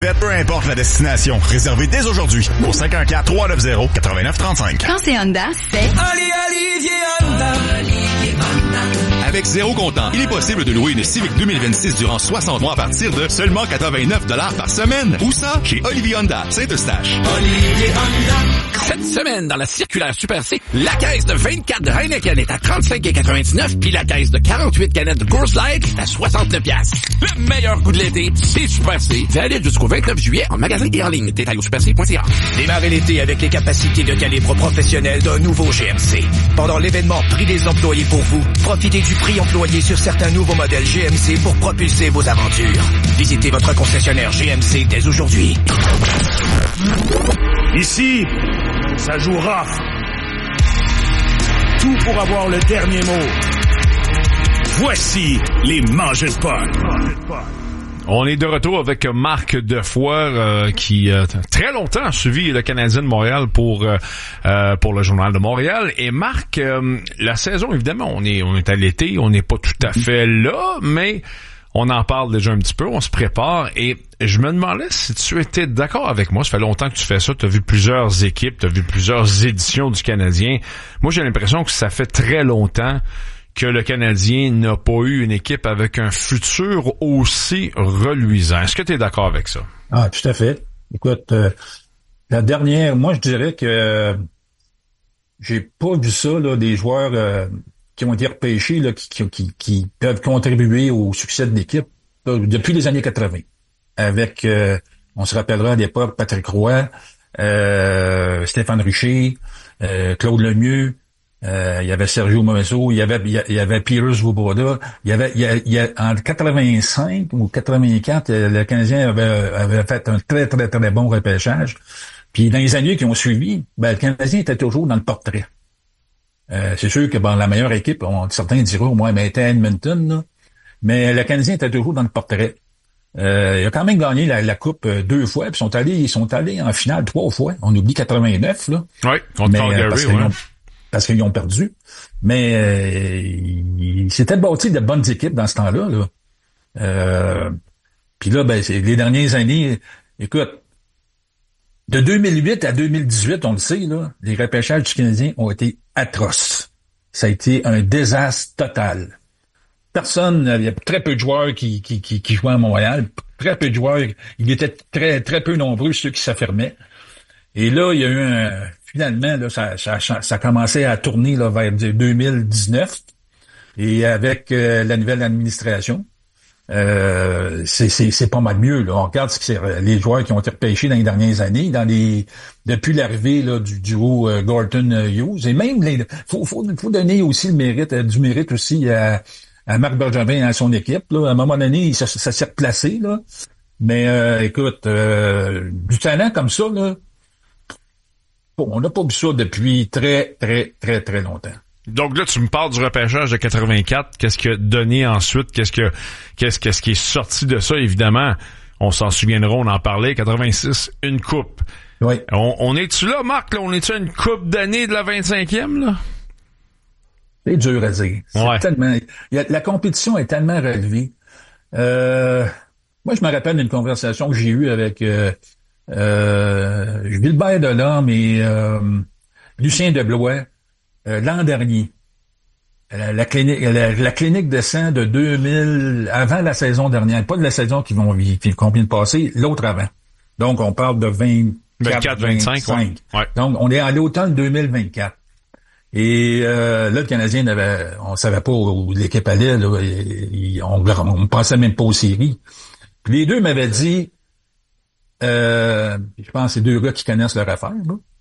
fête, peu importe la destination. Réservez dès aujourd'hui au 514-390-8935. Quand c'est Honda, c'est... Avec zéro comptant, il est possible de louer une Civic 2026 durant 60 mois à partir de seulement 89 $ par semaine. Où ça? Chez Olivier Honda, Saint-Eustache. Olivier Honda. Cette semaine, dans la circulaire Super C, la caisse de 24 de Heineken est à 35,99 puis la caisse de 48 canettes de Coors Light est à 69 $. Le meilleur coup de l'été, c'est Super C. Valide jusqu'au 29 juillet en magasin et en ligne. Détail au superc.ca. Démarrez l'été avec les capacités de calibre professionnel d'un nouveau GMC. Pendant l'événement Prix des employés pour vous, profitez du prix employé sur certains nouveaux modèles GMC pour propulser vos aventures. Visitez votre concessionnaire GMC dès aujourd'hui. Ici, ça joue rough. Tout pour avoir le dernier mot. Voici les Mangeurs de Pod. On est de retour avec Marc Defoire qui très longtemps a suivi le Canadien de Montréal pour le Journal de Montréal. Et Marc, la saison, évidemment, on est à l'été, on n'est pas tout à fait là, mais on en parle déjà un petit peu, on se prépare. Et je me demandais si tu étais d'accord avec moi. Ça fait longtemps que tu fais ça, tu as vu plusieurs équipes, tu as vu plusieurs éditions du Canadien. Moi, j'ai l'impression que ça fait très longtemps que le Canadien n'a pas eu une équipe avec un futur aussi reluisant. Est-ce que tu es d'accord avec ça? Ah, tout à fait. Écoute, la dernière, moi je dirais que j'ai pas vu ça, là, des joueurs qui ont été repêchés, là, qui peuvent contribuer au succès de l'équipe depuis les années 80. Avec, on se rappellera à l'époque, Patrick Roy, Stéphane Richer, Claude Lemieux, il y avait Sergio Moiseau, il y avait Pires Svoboda, il y a en 85 ou 84, le Canadien avait fait un très très très bon repêchage. Puis dans les années qui ont suivi, le Canadien était toujours dans le portrait. C'est sûr que la meilleure équipe, certains diront au moins, était Edmonton, là, mais le Canadien était toujours dans le portrait. Il a quand même gagné la coupe 2 fois, puis ils sont allés en finale 3 fois. On oublie 89 là. Oui, contre Calgary, parce qu'ils ont perdu. Mais il s'était bâti de bonnes équipes dans ce temps-là. Là. Puis là, les dernières années, écoute, de 2008 à 2018, on le sait, là, les repêchages du Canadien ont été atroces. Ça a été un désastre total. Il y a très peu de joueurs qui jouaient à Montréal. Très peu de joueurs. Il était très, très peu nombreux ceux qui s'affirmaient. Et là, il y a eu finalement, là, ça commençait à tourner là, vers 2019. Et avec la nouvelle administration, c'est pas mal mieux. Là. On regarde ce que c'est les joueurs qui ont été repêchés dans les dernières années, depuis l'arrivée là, du duo Gorton Hughes. Et même faut donner aussi du mérite aussi à Marc Bergevin et à son équipe. Là. À un moment donné, ça s'est replacé. Là. Mais écoute, du talent comme ça, là, on n'a pas vu ça depuis très, très, très, très longtemps. Donc là, tu me parles du repêchage de 84. Qu'est-ce qui a donné ensuite? Qu'est-ce qui est sorti de ça? Évidemment, on s'en souviendra, on en parlait. 86, une coupe. Oui. On est-tu là, Marc? Là? On est-tu à une coupe d'année de la 25e, là? C'est dur à dire. Ouais. La compétition est tellement relevée. Moi, je me rappelle d'une conversation que j'ai eue avec Gilbert Delorme et Lucien Deblois l'an dernier. La clinique de sang de 2000, avant la saison dernière, pas de la saison qu'on vient de passer, l'autre avant. Donc, on parle de 24-25. Ouais. Donc, on est à l'automne 2024. Et là, le Canadien on savait pas où l'équipe allait. Là, on pensait même pas aux séries. Puis les deux m'avaient dit, je pense que c'est 2 gars qui connaissent leur affaire.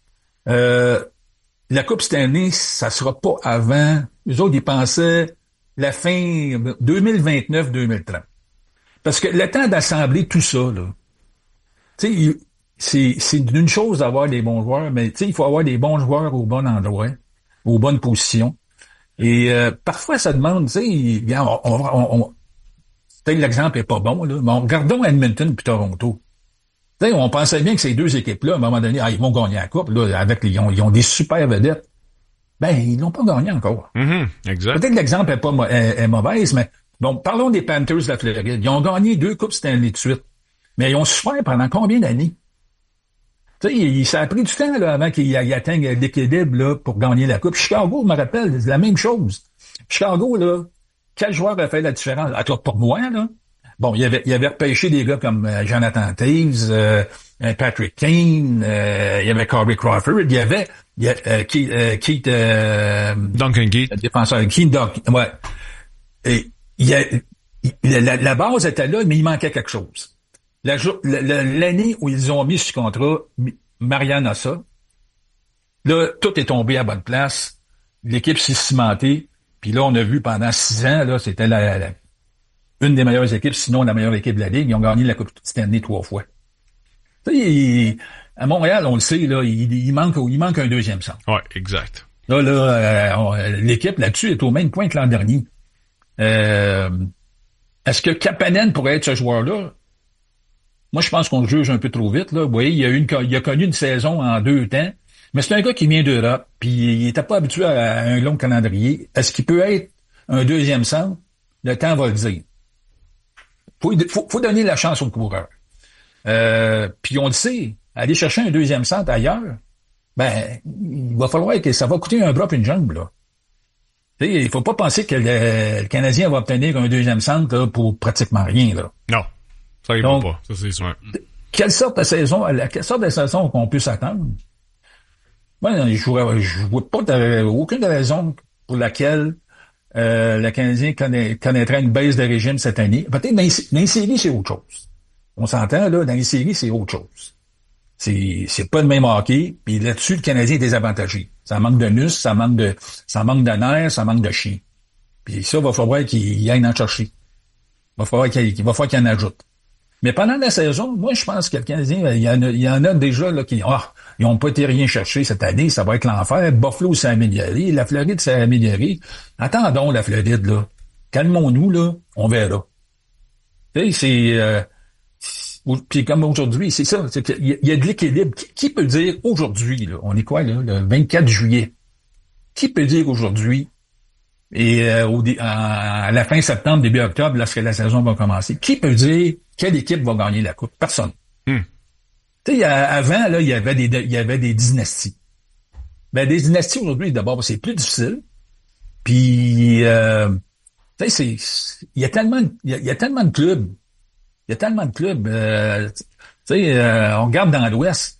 La Coupe Stanley, ça sera pas avant. Eux autres, ils pensaient la fin 2029-2030. Parce que le temps d'assembler tout ça, là, tu sais, c'est d'une chose d'avoir des bons joueurs, mais tu sais, il faut avoir des bons joueurs au bon endroit, aux bonnes positions. Et parfois, ça demande, tu sais, peut-être l'exemple est pas bon, là, mais regardons Edmonton puis Toronto. Tu sais, on pensait bien que ces 2 équipes-là, à un moment donné, ils vont gagner la Coupe, là, ils ont des super vedettes. Ils l'ont pas gagné encore. Exact. Peut-être que l'exemple est mauvaise, mais bon, parlons des Panthers de la Floride. Ils ont gagné 2 Coupes Stanley de suite. Mais ils ont souffert pendant combien d'années? Tu sais, ça a pris du temps là, avant qu'ils atteignent l'équilibre là, pour gagner la Coupe. Chicago, je me rappelle, c'est la même chose. Chicago, là, quel joueur a fait la différence? En tout cas, pour moi, là, bon, il avait repêché des gars comme Jonathan Taves, Patrick Kane, il y avait Corey Crawford, il y avait Keith Duncan Keith. Défenseur Keith Duncan, ouais. Et la base était là, mais il manquait quelque chose. L'année où ils ont mis ce contrat, Marian Hossa, là, tout est tombé à bonne place. L'équipe s'est cimentée. Puis là, on a vu pendant 6 ans, là, c'était une des meilleures équipes, sinon la meilleure équipe de la Ligue. Ils ont gagné la Coupe Stanley 3 fois. Tu sais, à Montréal, on le sait, là, il manque un deuxième centre. Ouais, exact. Là, l'équipe là-dessus est au même point que l'an dernier. Est-ce que Kapanen pourrait être ce joueur-là? Moi, je pense qu'on le juge un peu trop vite, là. Vous voyez, il a connu une saison en 2 temps, mais c'est un gars qui vient d'Europe, puis il était pas habitué à un long calendrier. Est-ce qu'il peut être un deuxième centre? Le temps va le dire. Faut donner la chance aux coureurs. Puis on le sait, aller chercher un deuxième centre ailleurs, ben, il va falloir que ça va coûter un bras et une jambe, là. Tu sais, il faut pas penser que le Canadien va obtenir un deuxième centre là, pour pratiquement rien, là. Non. Ça arrive Donc, pas, ça c'est sûr. Quelle sorte de saison qu'on peut s'attendre? Moi, je vois pas aucune raison pour laquelle le Canadien connaîtrait une baisse de régime cette année. Peut-être dans les séries, c'est autre chose. On s'entend, là, dans les séries, c'est autre chose. C'est pas le même hockey, puis là-dessus, le Canadien est désavantagé. Ça manque de muscles, ça manque de nerfs, ça manque de chien. Puis ça, va falloir qu'il aille en chercher. Il va falloir qu'il en ajoute. Mais pendant la saison, moi, je pense que le Canadien, il y en a déjà là qui ils n'ont pas été rien chercher cette année, ça va être l'enfer. Buffalo s'est amélioré, la Floride s'est améliorée. Attendons la Floride, là. Calmons-nous, là, on verra. Tu sais, puis comme aujourd'hui, c'est ça, il y a de l'équilibre. Qui peut dire aujourd'hui, là, on est quoi, là, le 24 juillet? Qui peut dire aujourd'hui, et à la fin septembre, début octobre, lorsque la saison va commencer, qui peut dire quelle équipe va gagner la Coupe? Personne. Tu sais, avant, là, il y avait des dynasties. Ben, des dynasties aujourd'hui, d'abord, c'est plus difficile. Puis, tu sais, il y a tellement de clubs. Il y a tellement de clubs. Tu sais, on regarde dans l'Ouest.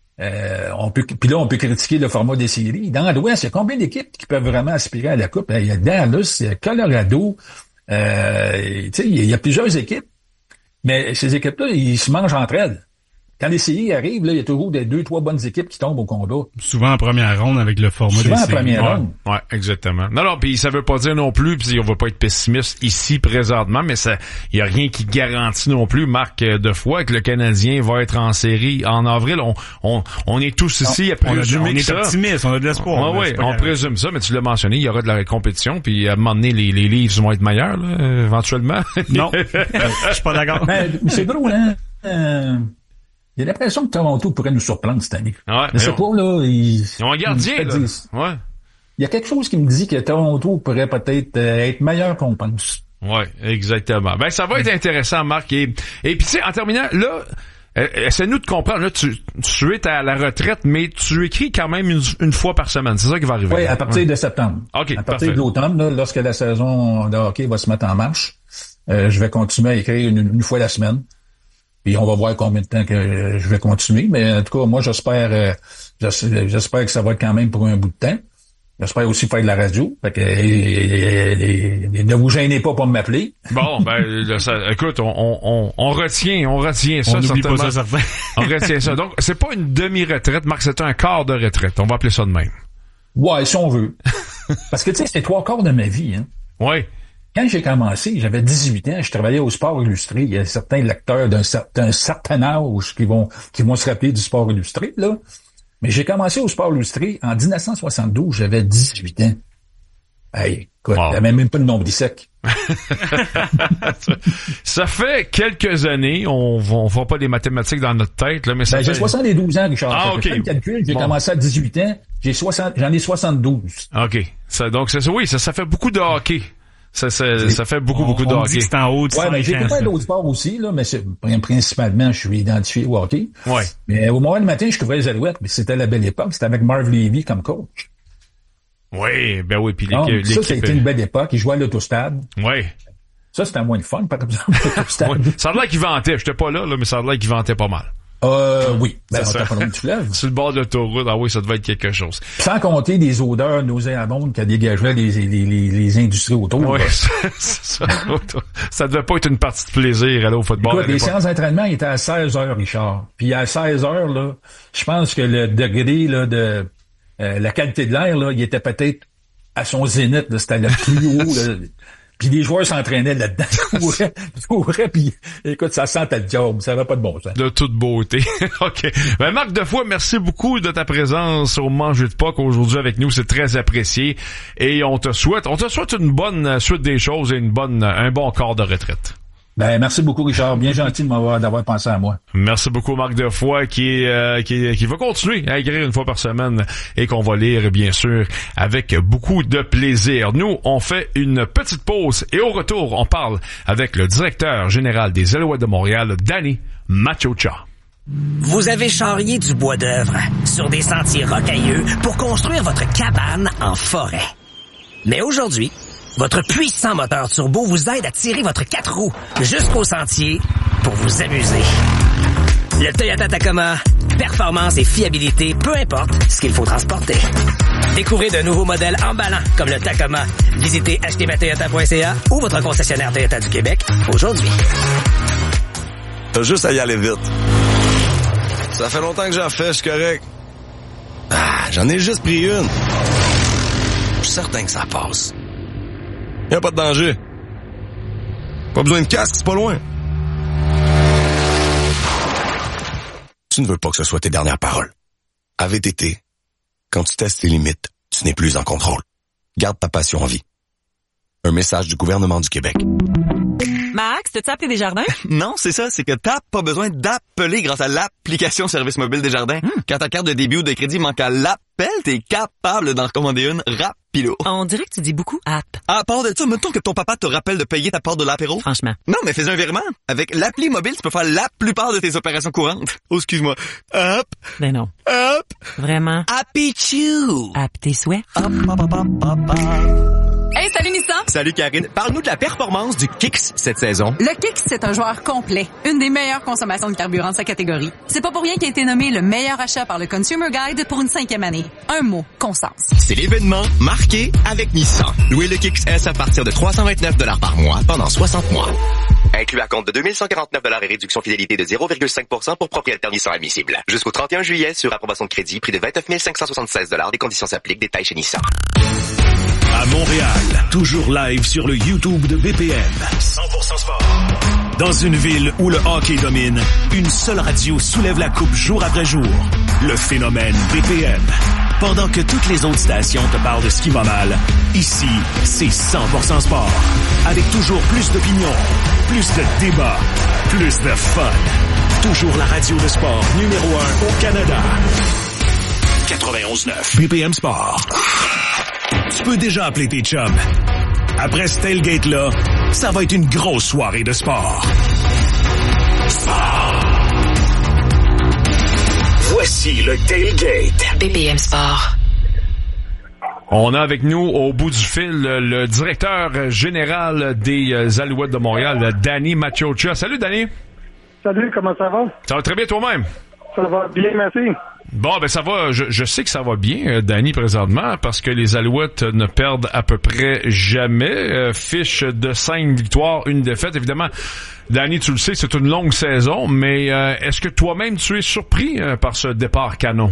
Puis là, on peut critiquer le format des séries. Dans l'Ouest, il y a combien d'équipes qui peuvent vraiment aspirer à la Coupe? Il y a Dallas, il y a Colorado. Tu sais, il y a plusieurs équipes. Mais ces équipes-là, ils se mangent entre elles. Quand les séries arrivent, là, il y a toujours 2-3 bonnes équipes qui tombent au combat. Souvent en première ronde avec le format des séries. Souvent en première ronde. Ouais, exactement. Non, puis ça veut pas dire non plus, puis on veut pas être pessimiste ici présentement, mais ça, il y a rien qui garantit non plus, Marc, de fois que le Canadien va être en série en avril. On est tous ici à présumer ça. On est optimistes, on a de l'espoir. Oui, on présume ça, mais tu l'as mentionné, il y aura de la compétition, puis à un moment donné, les Leafs vont être meilleurs, là, éventuellement. Non, je suis pas d'accord. Mais c'est drôle, hein? J'ai l'impression que Toronto pourrait nous surprendre cette année. Ouais, mais c'est pas, là, ils ont un gardien, là. Ouais. Il y a quelque chose qui me dit que Toronto pourrait peut-être être meilleur qu'on pense. Ouais, exactement. Ben, ça va être intéressant, Marc. Et puis, tu sais, en terminant, là, essaie-nous de comprendre. Là, tu es à la retraite, mais tu écris quand même une fois par semaine. C'est ça qui va arriver. Oui, à partir de septembre. OK, à partir de l'automne, là, lorsque la saison de hockey va se mettre en marche, je vais continuer à écrire une fois la semaine. Puis on va voir combien de temps que je vais continuer. Mais en tout cas, moi, j'espère que ça va être quand même pour un bout de temps. J'espère aussi faire de la radio. Fait que ne vous gênez pas pour m'appeler. Bon, ben écoute, on retient ça. On n'oublie pas ça, certain. On retient ça. Donc, c'est pas une demi-retraite, Marc, c'est un quart de retraite. On va appeler ça de même. Ouais, si on veut. Parce que tu sais, c'est 3/4 de ma vie, hein. Ouais. Quand j'ai commencé, j'avais 18 ans, je travaillais au Sport Illustré. Il y a certains lecteurs d'un certain âge qui vont se rappeler du Sport Illustré, là. Mais j'ai commencé au Sport Illustré en 1972, j'avais 18 ans. Hey, écoute, j'avais même pas de nombril sec. Ça fait quelques années, on fera pas des mathématiques dans notre tête, là, mais ça fait... J'ai 72 ans, Richard. Ah, OK. Le calcul, j'ai commencé à 18 ans, j'en ai 72. OK. Donc, oui, ça fait beaucoup de hockey. Ça fait beaucoup de on hockey. dit que c'est en haut de 5 ans. Mais j'ai fait d'autres sports aussi, là, mais principalement, je suis identifié au hockey. Ouais. Mais au moment du matin, je couvrais les Alouettes, mais c'était la belle époque. C'était avec Marv Levy comme coach. Oui, puis Donc, ça a été une belle époque. Il jouait à l'Autostade. Oui. Ça, c'était moins le fun, par exemple, l'Autostade. Ouais. Ça a l'air qu'il ventait. J'étais pas là, mais ça a l'air qu'il ventait pas mal. Oui. Ben, on était pas loin du fleuve. Sur le bord de l'autoroute, ah oui, ça devait être quelque chose. Sans compter des odeurs nauséabondes qu'a dégagé les industries autour. Oui, ça devait pas être une partie de plaisir, aller au football. Écoute, les séances d'entraînement étaient à 16 heures, Richard. Puis à 16 heures, là, je pense que le degré, là, de, la qualité de l'air, là, il était peut-être à son zénith, là. C'était le plus haut, là. Puis les joueurs s'entraînaient là-dedans, couraient, puis écoute, ça sentait le job, ça n'avait pas de bon sens. De toute beauté. OK. Ben Marc Defoy, merci beaucoup de ta présence au Manger de Pâques aujourd'hui avec nous, c'est très apprécié. Et on te souhaite une bonne suite des choses et un bon corps de retraite. Ben merci beaucoup Richard, bien gentil d'avoir pensé à moi. Merci beaucoup Marc Defoy qui va continuer à écrire une fois par semaine et qu'on va lire bien sûr avec beaucoup de plaisir. Nous, on fait une petite pause et au retour, on parle avec le directeur général des Alouettes de Montréal, Danny Maciocia. Vous avez charrié du bois d'œuvre sur des sentiers rocailleux pour construire votre cabane en forêt. Mais aujourd'hui, votre puissant moteur turbo vous aide à tirer votre 4 roues jusqu'au sentier pour vous amuser. Le Toyota Tacoma, performance et fiabilité, peu importe ce qu'il faut transporter. Découvrez de nouveaux modèles emballants comme le Tacoma. Visitez achetezmatoyota.ca ou votre concessionnaire Toyota du Québec aujourd'hui. T'as juste à y aller vite. Ça fait longtemps que j'en fais, je suis correct. J'en ai juste pris une. Je suis certain que ça passe. Y'a pas de danger. Pas besoin de casque, c'est pas loin. Tu ne veux pas que ce soit tes dernières paroles. À VTT, quand tu testes tes limites, tu n'es plus en contrôle. Garde ta passion en vie. Un message du gouvernement du Québec. Max, t'as-tu appelé Desjardins? Non, c'est ça, c'est que t'as pas besoin d'appeler grâce à l'application Service Mobile Desjardins. Quand ta carte de débit ou de crédit manque à l'appel, t'es capable d'en recommander une rapido. On dirait que tu dis beaucoup app. À part de ça, mettons que ton papa te rappelle de payer ta part de l'apéro. Franchement. Non, mais fais un virement. Avec l'appli mobile, tu peux faire la plupart de tes opérations courantes. Oh, excuse-moi. App. Ben non. App. Vraiment. Happy-choo. App tes souhaits. Hey, salut Nissan! Salut Karine. Parle-nous de la performance du Kicks cette saison. Le Kicks, c'est un joueur complet. Une des meilleures consommations de carburant de sa catégorie. C'est pas pour rien qu'il a été nommé le meilleur achat par le Consumer Guide pour une 5e année. Un mot, constance. C'est l'événement marqué avec Nissan. Louez le Kicks S à partir de 329 $ par mois pendant 60 mois. Inclus à compte de 2149 $ et réduction fidélité de 0,5% pour propriétaire Nissan admissible. Jusqu'au 31 juillet sur approbation de crédit, prix de 29 576 $. Des conditions s'appliquent. Détails chez Nissan. À Montréal, toujours live sur le YouTube de BPM. 100% sport. Dans une ville où le hockey domine, une seule radio soulève la coupe jour après jour. Le phénomène BPM. Pendant que toutes les autres stations te parlent de ce qui va mal, ici, c'est 100% sport. Avec toujours plus d'opinions, plus de débats, plus de fun. Toujours la radio de sport numéro 1 au Canada. 91.9 BPM Sport. Tu peux déjà appeler tes chums. Après ce tailgate-là, ça va être une grosse soirée de sport. Sport. Voici le tailgate. BPM Sport. On a avec nous au bout du fil le directeur général des Alouettes de Montréal, Danny Maciocia. Salut Danny. Salut, comment ça va? Ça va très bien toi-même? Ça va bien, merci. Bon, ben ça va. Je sais que ça va bien, Danny, présentement, parce que les Alouettes ne perdent à peu près jamais. Fiche de 5 victoires, 1 défaite. Évidemment, Danny, tu le sais, c'est une longue saison, mais est-ce que toi-même tu es surpris par ce départ canon?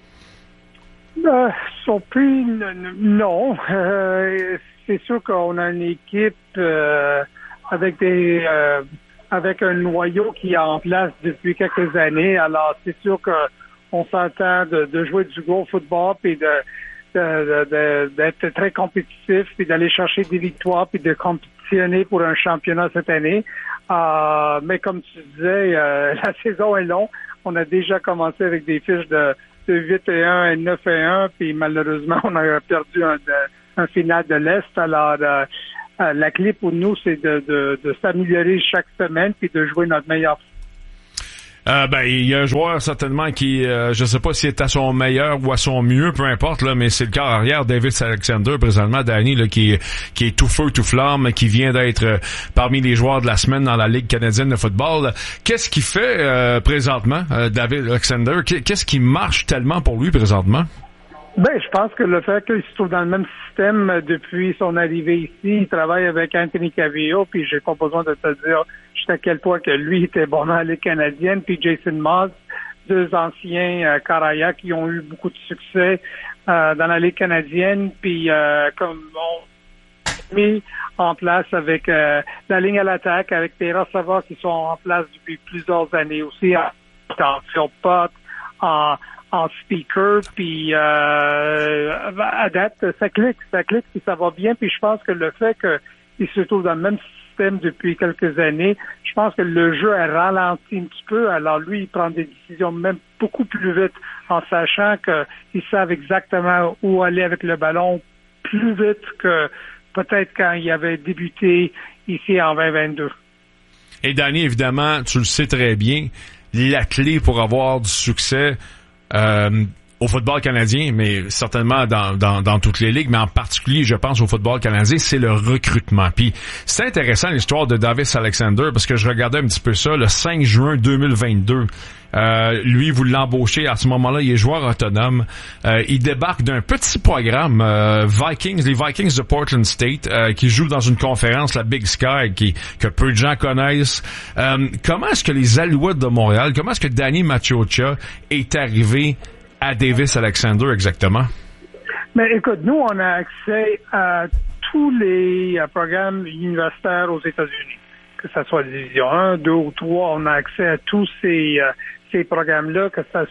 Surpris, non. C'est sûr qu'on a une équipe avec un noyau qui est en place depuis quelques années. Alors, c'est sûr qu'on s'entend de jouer du gros football puis d'être très compétitif puis d'aller chercher des victoires puis de compétitionner pour un championnat cette année. Mais comme tu disais, la saison est longue. On a déjà commencé avec des fiches de 8-1 et 9-1 puis malheureusement, on a perdu un final de l'Est. Alors, La clé pour nous, c'est de s'améliorer chaque semaine puis de jouer notre meilleur. Il y a un joueur certainement qui, je sais pas s'il est à son meilleur ou à son mieux, peu importe, là, mais c'est le quart arrière Davis Alexander présentement, Danny, là, qui est tout feu, tout flamme, qui vient d'être parmi les joueurs de la semaine dans la Ligue canadienne de football. Qu'est-ce qu'il fait présentement, David Alexander? Qu'est-ce qui marche tellement pour lui présentement? Je pense que le fait qu'il se trouve dans le même système depuis son arrivée ici, il travaille avec Anthony Cavillo, puis j'ai pas besoin de te dire jusqu'à quel point que lui était bon dans la Ligue canadienne, puis Jason Moss, deux anciens Caraya qui ont eu beaucoup de succès dans la Ligue canadienne, puis comme on mis en place avec la ligne à l'attaque, avec des receveurs qui sont en place depuis plusieurs années aussi, en field pot, en speaker, puis adapte, ça clique, puis ça va bien, puis je pense que le fait qu'il se trouve dans le même système depuis quelques années, je pense que le jeu a ralenti un petit peu, alors lui, il prend des décisions même beaucoup plus vite, en sachant qu'ils savent exactement où aller avec le ballon, plus vite que peut-être quand il avait débuté ici en 2022. Et Danny, évidemment, tu le sais très bien, la clé pour avoir du succès au football canadien, mais certainement dans toutes les ligues, mais en particulier, je pense, au football canadien, c'est le recrutement. Puis c'est intéressant l'histoire de Davis Alexander, parce que je regardais un petit peu ça, le 5 juin 2022. Lui, vous l'embauchez, à ce moment-là, il est joueur autonome. Il débarque d'un petit programme les Vikings de Portland State, qui jouent dans une conférence, la Big Sky, que peu de gens connaissent. Comment est-ce que les Alouettes de Montréal, comment est-ce que Danny Maciocia est arrivé à Davis Alexander exactement? Mais écoute, nous, on a accès à tous les programmes universitaires aux États-Unis. Que ce soit Division 1, 2 ou 3, on a accès à tous ces programmes-là, que ce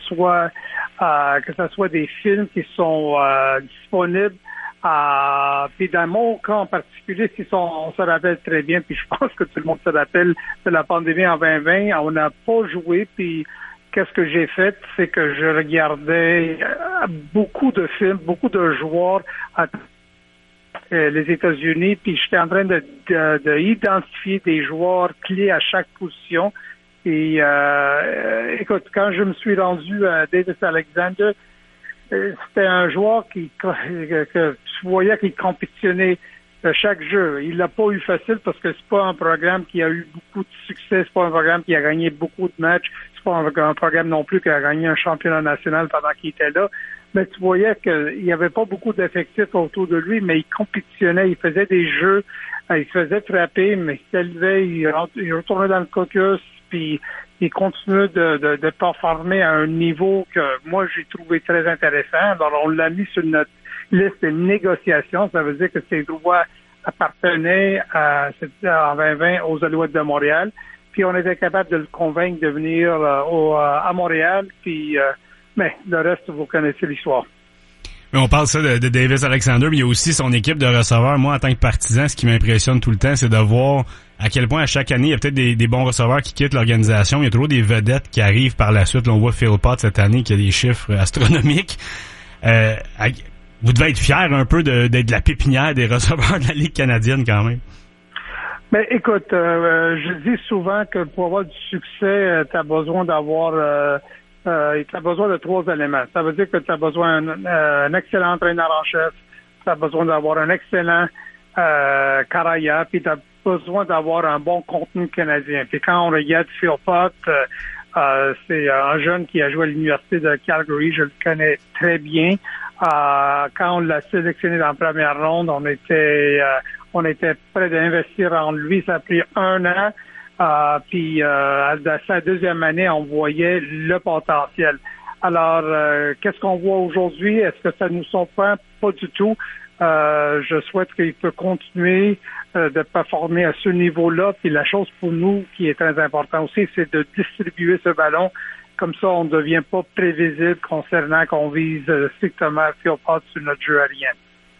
soit des films qui sont disponibles. Puis dans mon cas en particulier, on se rappelle très bien, puis je pense que tout le monde se rappelle de la pandémie en 2020, on n'a pas joué, puis qu'est-ce que j'ai fait, c'est que je regardais beaucoup de films, beaucoup de joueurs les États-Unis, puis j'étais en train de identifier des joueurs clés à chaque position. Et écoute, quand je me suis rendu à Davis Alexander, c'était un joueur que tu voyais qu'il compétitionnait chaque jeu. Il l'a pas eu facile parce que c'est pas un programme qui a eu beaucoup de succès, c'est pas un programme qui a gagné beaucoup de matchs, c'est pas un programme non plus qui a gagné un championnat national pendant qu'il était là. Mais tu voyais qu'il n'y avait pas beaucoup d'effectifs autour de lui, mais il compétitionnait, il faisait des jeux, il se faisait frapper, mais il s'élevait, il retournait dans le caucus, puis il continuait de performer à un niveau que moi j'ai trouvé très intéressant. Alors on l'a mis sur notre liste de négociations, ça veut dire que ses droits appartenaient en 2020 aux Alouettes de Montréal, puis on était capable de le convaincre de venir à Montréal, puis mais le reste, vous connaissez l'histoire. Mais on parle ça de Davis Alexander, mais il y a aussi son équipe de receveurs. Moi, en tant que partisan, ce qui m'impressionne tout le temps, c'est de voir à quel point à chaque année, il y a peut-être des bons receveurs qui quittent l'organisation. Il y a toujours des vedettes qui arrivent par la suite. Là, on voit Phil Potts cette année qui a des chiffres astronomiques. Vous devez être fiers un peu d'être la pépinière des receveurs de la Ligue canadienne quand même. Ben, écoute, je dis souvent que pour avoir du succès, tu as besoin d'avoir... tu as besoin de 3 éléments. Ça veut dire que tu as besoin d'un excellent entraîneur en chef, tu as besoin d'avoir un excellent carrière, puis tu as besoin d'avoir un bon contenu canadien. Puis quand on regarde Phil Potts, c'est un jeune qui a joué à l'Université de Calgary, je le connais très bien. Quand on l'a sélectionné dans la première ronde, on était prêt d'investir en lui. Ça a pris 1 an. Puis à sa deuxième année, on voyait le potentiel. Alors, qu'est-ce qu'on voit aujourd'hui? Est-ce que ça nous surprend? Pas du tout. Je souhaite qu'il peut continuer de performer à ce niveau-là. Puis la chose pour nous qui est très importante aussi, c'est de distribuer ce ballon. Comme ça, on ne devient pas prévisible concernant qu'on vise strictement Phil Potts sur notre jeu aérien.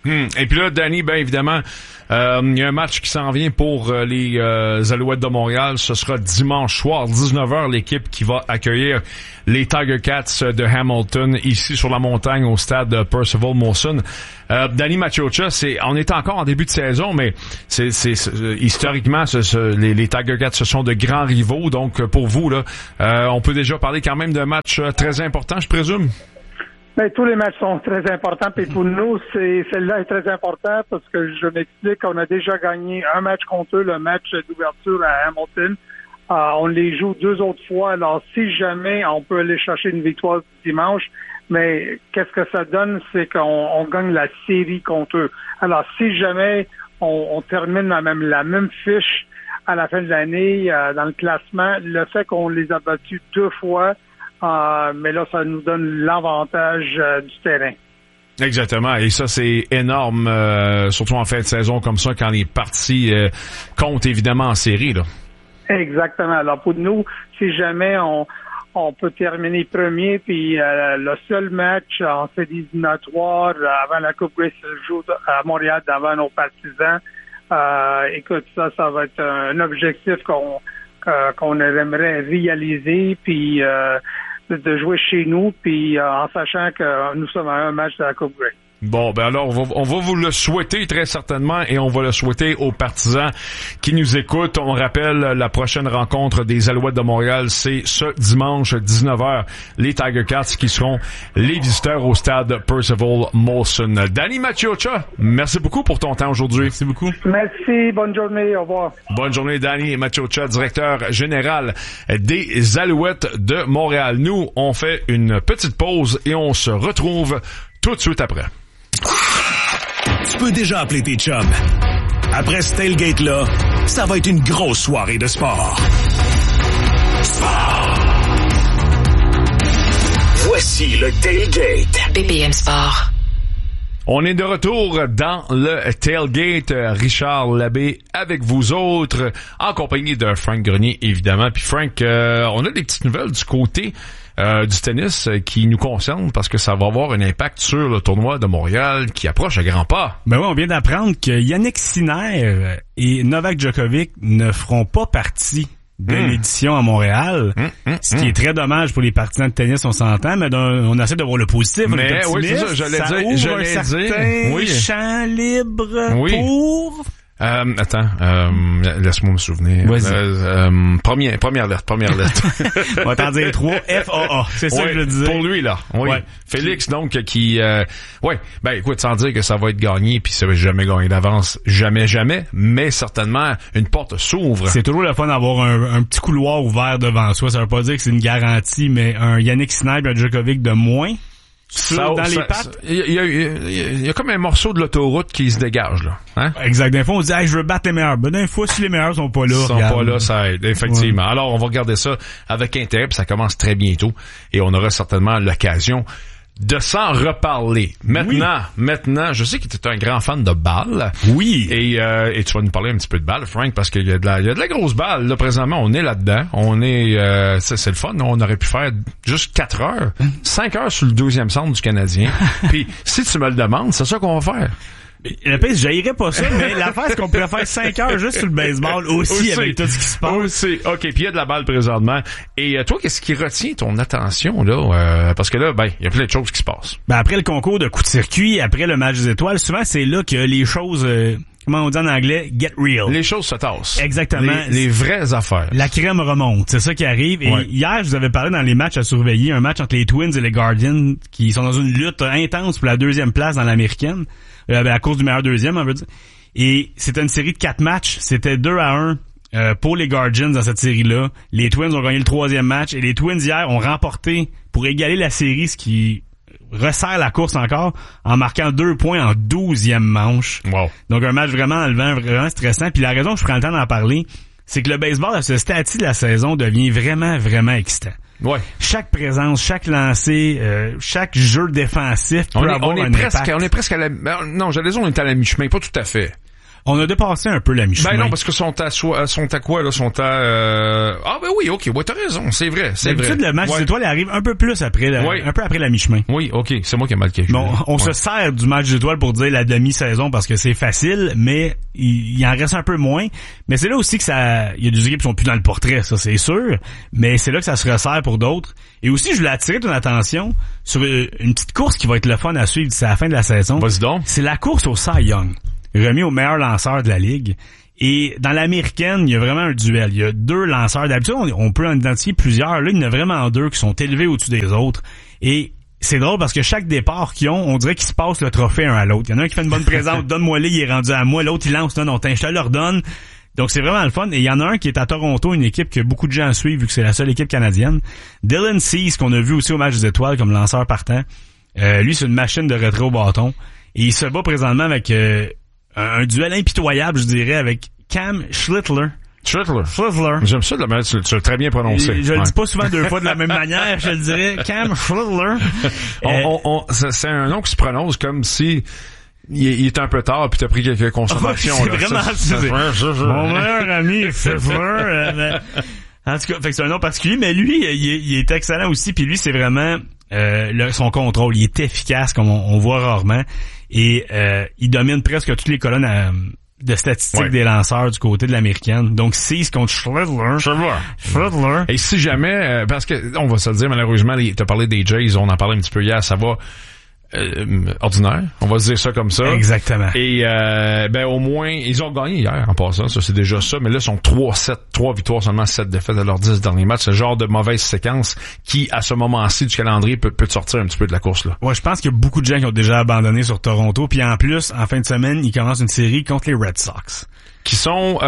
Et puis là, Danny, ben évidemment, il y a un match qui s'en vient pour les Alouettes de Montréal. Ce sera dimanche soir, 19h, l'équipe qui va accueillir les Tiger Cats de Hamilton, ici sur la montagne au stade Percival Molson. Danny Maciocia, on est encore en début de saison, mais c'est historiquement, les Tiger Cats, ce sont de grands rivaux. Donc, pour vous, là, on peut déjà parler quand même d'un match très important, je présume? Ben, tous les matchs sont très importants, puis pour nous, celle-là est très important parce que je m'explique, on a déjà gagné un match contre eux, le match d'ouverture à Hamilton. On les joue 2 autres fois, alors si jamais on peut aller chercher une victoire dimanche, mais qu'est-ce que ça donne, c'est qu'on gagne la série contre eux. Alors si jamais on termine la même fiche à la fin de l'année dans le classement, le fait qu'on les a battus 2 fois, mais là, ça nous donne l'avantage du terrain. Exactement. Et ça, c'est énorme, surtout en fin de saison comme ça, quand les parties comptent évidemment en série, là. Exactement. Alors, pour nous, si jamais on peut terminer premier, puis le seul match en série éliminatoire avant la Coupe Grey se joue à Montréal devant nos partisans, écoute, ça va être un objectif qu'on aimerait réaliser, puis de jouer chez nous, puis en sachant que nous sommes à un match de la Coupe Grey. Bon, ben alors, on va vous le souhaiter très certainement et on va le souhaiter aux partisans qui nous écoutent. On rappelle, la prochaine rencontre des Alouettes de Montréal, c'est ce dimanche 19h. Les Tiger Cats qui seront les visiteurs au stade Percival Molson. Danny Maciocia, merci beaucoup pour ton temps aujourd'hui. Merci beaucoup. Merci, bonne journée, au revoir. Bonne journée, Danny Maciocia, directeur général des Alouettes de Montréal. Nous, on fait une petite pause et on se retrouve tout de suite après. Tu peux déjà appeler tes chums. Après ce tailgate-là, ça va être une grosse soirée de sport. Voici le tailgate. BPM Sport. On est de retour dans le tailgate. Richard Labbé avec vous autres, en compagnie de Frank Grenier, évidemment. Puis Frank, on a des petites nouvelles du côté du tennis qui nous concerne parce que ça va avoir un impact sur le tournoi de Montréal qui approche à grands pas. Ben oui, on vient d'apprendre que Yannick Sinner et Novak Djokovic ne feront pas partie de l'édition à Montréal, ce qui est très dommage pour les partisans de tennis, on s'entend, mais on essaie de voir le positif. Mais oui, c'est ça, j'allais dire. Champ libre pour... Attends, laisse-moi me souvenir. Première lettre. On va t'en dire 3. FAA. C'est ça que je le disais. Pour lui, là. Oui. Ouais. Félix, donc, qui, ben, écoute, sans dire que ça va être gagné, puis ça va jamais gagner d'avance. Jamais. Mais certainement, une porte s'ouvre. C'est toujours le fun d'avoir un petit couloir ouvert devant soi. Ça veut pas dire que c'est une garantie, mais un Yannick Sinner et un Djokovic de moins. Les pattes. Il y a comme un morceau de l'autoroute qui se dégage, là. Hein? Exact. D'un fois, on dit, hey, je veux battre les meilleurs. Ben, d'un fois, si les meilleurs sont pas là. Ça aide, effectivement. Ouais. Alors, on va regarder ça avec intérêt, puis ça commence très bientôt. Et on aura certainement l'occasion de s'en reparler. Maintenant, je sais que tu es un grand fan de balle. Oui. Et tu vas nous parler un petit peu de balle, Frank, parce qu'il y a de la grosse balle. Là, présentement, on est là-dedans. On est, c'est le fun. On aurait pu faire juste 4 heures, 5 heures sur le 2e centre du Canadien. Puis, si tu me le demandes, c'est ça qu'on va faire. Le pire, j'haïrais pas ça, mais l'affaire, c'est qu'on pourrait faire 5 heures juste sur le baseball aussi avec tout ce qui se passe. Aussi. OK, puis il y a de la balle présentement. Et toi, qu'est-ce qui retient ton attention, là? Parce que là, ben, il y a plein de choses qui se passent. Ben, après le concours de coup de circuit, après le match des étoiles, souvent, c'est là que les choses, comment on dit en anglais, get real. Les choses se tassent. Exactement. Les vraies affaires. La crème remonte. C'est ça qui arrive. Et hier, je vous avais parlé dans les matchs à surveiller, un match entre les Twins et les Guardians, qui sont dans une lutte intense pour la 2e place dans l'américaine. À cause du meilleur 2e, on veut dire. Et c'était une série de 4 matchs. C'était 2-1 pour les Guardians dans cette série-là. Les Twins ont gagné le 3e match. Et les Twins, hier, ont remporté pour égaler la série, ce qui resserre la course encore, en marquant 2 points en 12e manche. Wow. Donc, un match vraiment enlevant, vraiment stressant. Puis la raison que je prends le temps d'en parler, c'est que le baseball, à ce stade-ci de la saison, devient vraiment, vraiment excitant. Ouais. Chaque présence, chaque lancer, chaque jeu défensif peut avoir un impact. On est presque à la... Non, j'allais dire on est à la mi-chemin, pas tout à fait. On a dépassé un peu la mi-chemin. Ben non, parce que sont à quoi, là? Ah, ben oui, ok, ouais, t'as raison, c'est vrai, c'est vrai. D'habitude, le match des étoiles arrive un peu plus après, un peu après la mi-chemin. Oui, ok, c'est moi qui ai mal calculé. Bon, on se sert du match des étoiles pour dire la demi-saison parce que c'est facile, mais il en reste un peu moins. Mais c'est là aussi que il y a des équipes qui sont plus dans le portrait, ça, c'est sûr. Mais c'est là que ça se resserre pour d'autres. Et aussi, je voulais attirer ton attention sur une petite course qui va être le fun à suivre d'ici à la fin de la saison. Vas-y donc. C'est la course au Cy Young, remis au meilleur lanceur de la Ligue. Et dans l'américaine, il y a vraiment un duel. Il y a 2 lanceurs. D'habitude, on peut en identifier plusieurs. Là, il y en a vraiment 2 qui sont élevés au-dessus des autres. Et c'est drôle parce que chaque départ qu'ils ont, on dirait qu'ils se passent le trophée un à l'autre. Il y en a un qui fait une bonne présence, donne-moi-le, il est rendu à moi. L'autre, il lance, non, je te le redonne. Donc, c'est vraiment le fun. Et il y en a un qui est à Toronto, une équipe que beaucoup de gens suivent vu que c'est la seule équipe canadienne. Dylan Cease, qu'on a vu aussi au match des étoiles comme lanceur partant. Lui, c'est une machine de retrait au bâton. Et il se bat présentement avec un duel impitoyable, je dirais, avec Cam Schlittler. Schlittler. J'aime ça de la manière, tu l'as très bien prononcé. Je le dis pas souvent 2 fois de la même manière, je le dirais. Cam Schlittler. C'est un nom qui se prononce comme si il est un peu tard puis t'as pris quelques consommations. C'est vraiment mon meilleur ami Schlittler. En tout cas, fait que c'est un nom particulier, mais lui, il est excellent aussi. Puis lui, c'est vraiment son contrôle. Il est efficace, comme on voit rarement. Et il domine presque toutes les colonnes de statistiques des lanceurs du côté de l'américaine. Donc, 6 contre Schlittler. Et si jamais, parce que, on va se le dire, malheureusement, t'as parlé des Jays, on en parlait un petit peu hier, ça va ordinaire. On va se dire ça comme ça. Exactement. Et, au moins, ils ont gagné hier, en passant. Ça, c'est déjà ça. Mais là, ils sont 3 victoires, seulement 7 défaites de leurs 10 derniers matchs. C'est le genre de mauvaise séquence qui, à ce moment-ci du calendrier, peut te sortir un petit peu de la course, là. Ouais, je pense qu'il y a beaucoup de gens qui ont déjà abandonné sur Toronto. Puis en plus, en fin de semaine, ils commencent une série contre les Red Sox. Qui sont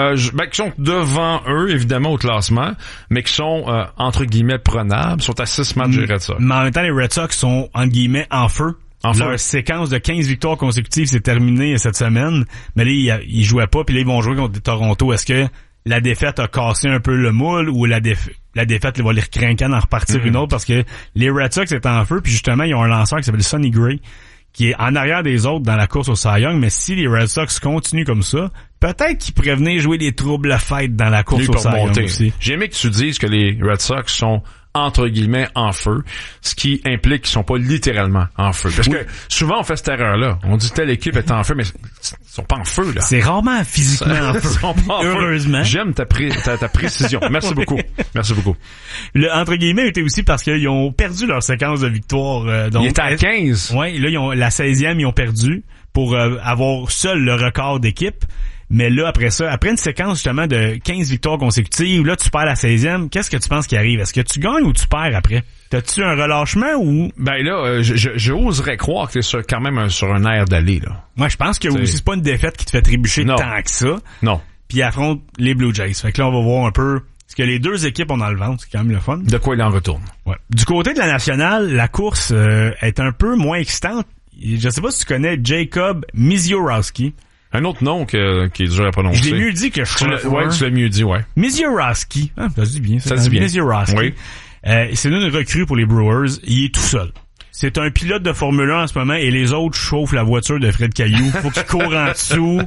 devant eux, évidemment, au classement, mais qui sont, entre guillemets, prenables. Ils sont à 6 matchs des Red Sox. Mais en même temps, les Red Sox sont, entre guillemets, en feu. Leur séquence de 15 victoires consécutives s'est terminée cette semaine. Mais là, ils jouaient pas, puis là, ils vont jouer contre Toronto. Est-ce que la défaite a cassé un peu le moule ou la défaite va les recrinquer d'en repartir une autre? Parce que les Red Sox étaient en feu, puis justement, ils ont un lanceur qui s'appelle Sonny Gray, qui est en arrière des autres dans la course au Cy Young. Mais si les Red Sox continuent comme ça, peut-être qu'ils pourraient venir jouer des troubles à fête dans la course au Cy Young aussi. J'ai aimé que tu dises que les Red Sox sont entre guillemets en feu, ce qui implique qu'ils sont pas littéralement en feu. Parce que souvent on fait cette erreur-là. On dit telle équipe est en feu, mais ils sont pas en feu, là. C'est rarement physiquement en feu. Sont pas en Heureusement. Feu. J'aime ta précision. Merci beaucoup. Merci beaucoup. Le entre guillemets était aussi parce qu'ils ont perdu leur séquence de victoires. Donc, ils étaient à 15. Ouais, là, ils ont la 16e, ils ont perdu pour avoir seul le record d'équipe. Mais là, après ça, après une séquence justement de 15 victoires consécutives, là, tu perds la 16e, qu'est-ce que tu penses qui arrive? Est-ce que tu gagnes ou tu perds après? T'as-tu un relâchement ou... Ben là, je oserais croire que t'es quand même sur un air d'aller, là. Moi, je pense que aussi, c'est pas une défaite qui te fait trébucher tant que ça. Non. Puis ils affrontent les Blue Jays. Fait que là, on va voir un peu ce que les 2 équipes ont dans le ventre. C'est quand même le fun. De quoi il en retourne. Ouais. Du côté de la nationale, la course est un peu moins excitante. Je sais pas si tu connais Jacob Misiorowski. Un autre nom qui est dur à prononcer. Je l'ai mieux dit que je crois. Ouais, tu l'as mieux dit, ouais. Misiorowski. Ah, ça se dit bien. Ça se dit bien. Misiorowski. Oui. C'est une recrue pour les Brewers. Il est tout seul. C'est un pilote de Formule 1 en ce moment et les autres chauffent la voiture de Fred Caillou. Faut qu'il court en dessous.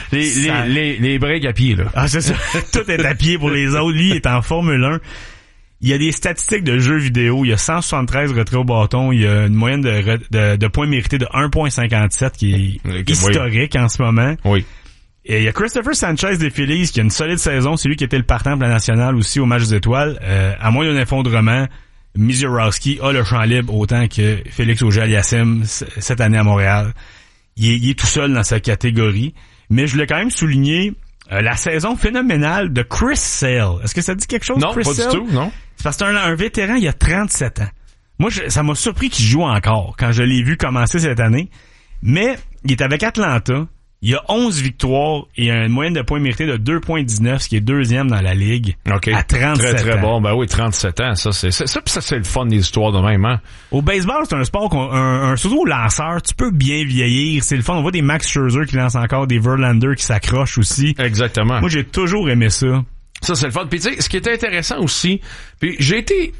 Les breaks à pied, là. Ah, c'est ça. Tout est à pied pour les autres. Lui, il est en Formule 1. Il y a des statistiques de jeux vidéo. Il y a 173 retraits au bâton. Il y a une moyenne de points mérités de 1.57 qui est historique en ce moment. Oui. Et il y a Christopher Sanchez des Phillies qui a une solide saison. C'est lui qui était le partant pour la nationale aussi au match des étoiles. À moins d'un effondrement, Misiorowski a le champ libre autant que Félix Auger-Aliassime cette année à Montréal. Il est tout seul dans sa catégorie. Mais je voulais quand même souligner la saison phénoménale de Chris Sale. Est-ce que ça dit quelque chose, non, Chris Sale? Non, pas du tout, non. C'est parce que c'est un vétéran, il a 37 ans. Moi, ça m'a surpris qu'il joue encore quand je l'ai vu commencer cette année. Mais il est avec Atlanta. Il a 11 victoires et une moyenne de points mérités de 2.19, ce qui est 2e dans la ligue. Okay. À 37 ans. Très bon. Ben oui, 37 ans. Ça, c'est le fun des histoires de même, hein. Au baseball, c'est un sport surtout au lanceur, tu peux bien vieillir. C'est le fun. On voit des Max Scherzer qui lancent encore, des Verlander qui s'accrochent aussi. Exactement. Moi, j'ai toujours aimé ça. Ça, c'est le fun. Puis tu sais, ce qui était intéressant aussi, puis je vais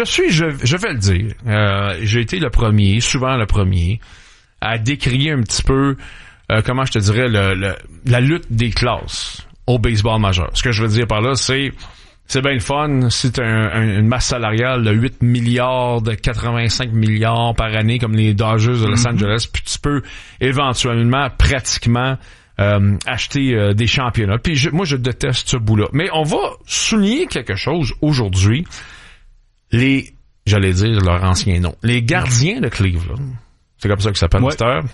le dire, j'ai été souvent le premier, à décrier un petit peu comment je te dirais, la lutte des classes au baseball majeur. Ce que je veux dire par là, c'est bien le fun si tu as une masse salariale de 8 milliards, de 85 milliards par année comme les Dodgers de Los Angeles, puis tu peux éventuellement, pratiquement, acheter des championnats. Puis moi, je déteste ce bout-là. Mais on va souligner quelque chose aujourd'hui. J'allais dire leur ancien nom, les gardiens de Cleveland, c'est comme ça qu'ils s'appellent,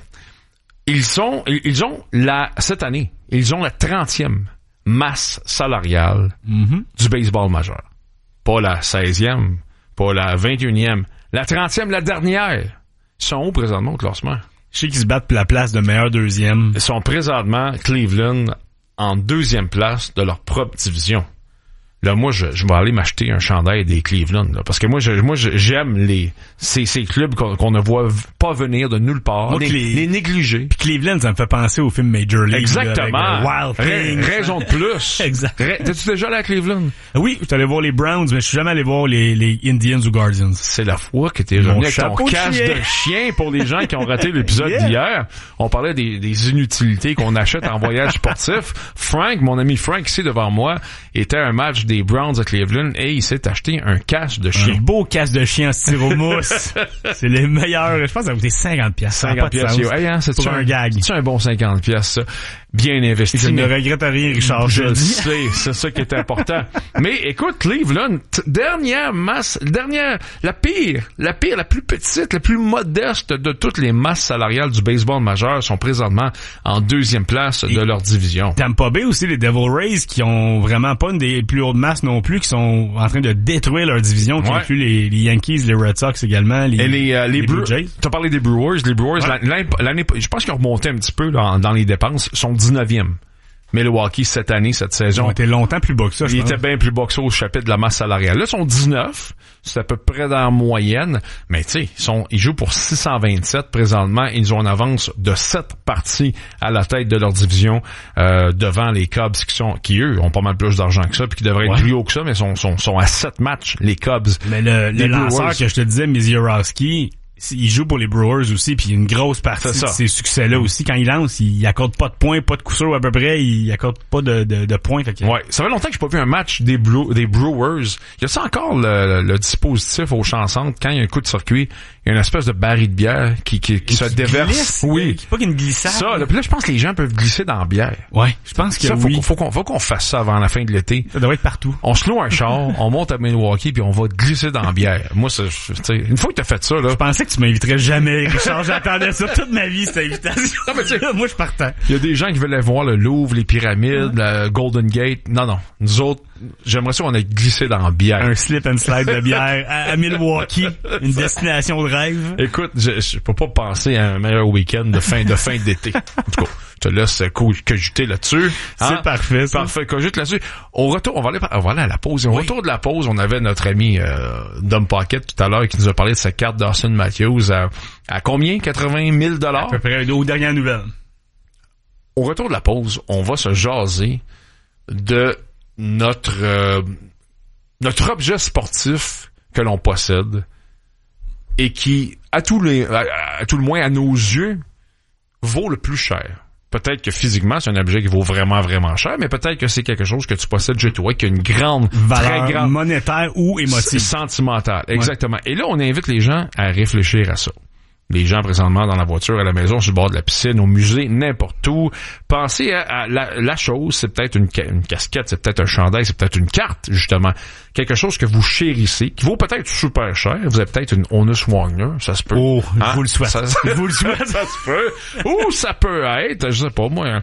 cette année, ils ont la 30e masse salariale du baseball majeur. Pas la 16e, pas la 21e, la 30e, la dernière. Ils sont où présentement au classement? Je sais qu'ils se battent pour la place de meilleur deuxième. Ils sont présentement, Cleveland, en 2e place de leur propre division. Là, moi, je vais aller m'acheter un chandail des Cleveland, là, parce que moi, j'aime ces clubs qu'on ne voit pas venir de nulle part, moi, les négliger. Puis Cleveland, ça me fait penser au film Major League. Exactement. Là, avec Wild Things. Raison de plus. Exact. T'es-tu déjà allé à Cleveland? Oui, je suis allé voir les Browns, mais je suis jamais allé voir les Indians ou Guardians. C'est la fois que t'es revenu avec ton casque de chien pour les gens qui ont raté l'épisode d'hier. On parlait des inutilités qu'on achète en voyage sportif. Frank, mon ami Frank, ici devant moi, était à un match des Browns à Cleveland et il s'est acheté un casque de chien. Un beau casque de chien en styromousse. C'est les meilleurs. Je pense que ça a coûté 50$. 50$. Hey, hein, c'est un gag. C'est un bon 50$, ça. Bien investi. Je ne regrette rien, Richard. Je le sais, c'est ça qui est important. Mais écoute, Cleveland, la plus petite, la plus modeste de toutes les masses salariales du baseball majeur sont présentement en 2e place de leur division. Tampa Bay aussi, les Devil Rays, qui ont vraiment pas une des plus hautes masses non plus, qui sont en train de détruire leur division, qui inclut les Yankees, les Red Sox également, les Blue Jays. T'as parlé des Brewers. Les Brewers, l'année, je pense qu'ils ont remonté un petit peu là, dans les dépenses, sont 19e. Milwaukee, cette saison. Ils ont été longtemps plus bas que ça, Ils étaient bien plus bas que ça au chapitre de la masse salariale. Là, ils sont 19. C'est à peu près dans la moyenne. Mais tu sais, ils jouent pour 627 présentement. Ils ont une avance de 7 parties à la tête de leur division, devant les Cubs qui eux, ont pas mal plus d'argent que ça puis qui devraient être plus haut que ça, mais sont à 7 matchs, les Cubs. Mais le lanceur que je te disais, Misiorowski, il joue pour les Brewers aussi, puis il y a une grosse partie de ces succès-là aussi. Quand il lance, il accorde pas de points, pas de coup sûr à peu près, il accorde pas de points. Ouais, ça fait longtemps que j'ai pas vu un match des Brewers. Y a-t-il encore le dispositif au champ centre quand il y a un coup de circuit, il y a une espèce de baril de bière qui se déverse. Glisse, oui. Pas qu'une glissade. Ça, là, je pense que les gens peuvent glisser dans la bière. Ouais, je pense que ça, oui. Faut qu'on fasse ça avant la fin de l'été. Ça devrait être partout. On se loue un char, on monte à Milwaukee puis on va glisser dans la bière. Moi, une fois que t'as fait ça, là. Je pensais que tu m'inviterais jamais, Richard. J'attendais ça toute ma vie, cette invitation. Non, mais moi, je partais. Il y a des gens qui veulent aller voir le Louvre, les pyramides, la Golden Gate. Non. Nous autres, j'aimerais ça qu'on ait glissé dans la bière. Un slip and slide de bière à Milwaukee. Une destination de rêve. Écoute, je peux pas penser à un meilleur week-end de fin d'été. En tout cas, je te laisse cogiter là-dessus. C'est parfait, ça. Parfait, cogite là-dessus. On va aller à la pause. Au retour de la pause, on avait notre ami Dom Pocket tout à l'heure qui nous a parlé de sa carte d'Austin Matthews à combien? 80 000 $? À peu près, aux dernières nouvelles. Au retour de la pause, on va se jaser de notre objet sportif que l'on possède et qui, à tout le moins à nos yeux, vaut le plus cher. Peut-être que physiquement, c'est un objet qui vaut vraiment, vraiment cher, mais peut-être que c'est quelque chose que tu possèdes chez toi, qui a une grande valeur, très grande monétaire ou émotive. Sentimentale, exactement. Ouais. Et là, on invite les gens à réfléchir à ça. Les gens présentement dans la voiture, à la maison, sur le bord de la piscine, au musée, n'importe où. Pensez à la chose, c'est peut-être une casquette, c'est peut-être un chandail, c'est peut-être une carte, justement. Quelque chose que vous chérissez, qui vaut peut-être super cher. Vous avez peut-être une Honus Wagner, ça se peut. Oh, je vous le souhaite. Je vous le souhaite. Ça se peut. Ou ça peut être, je sais pas moi,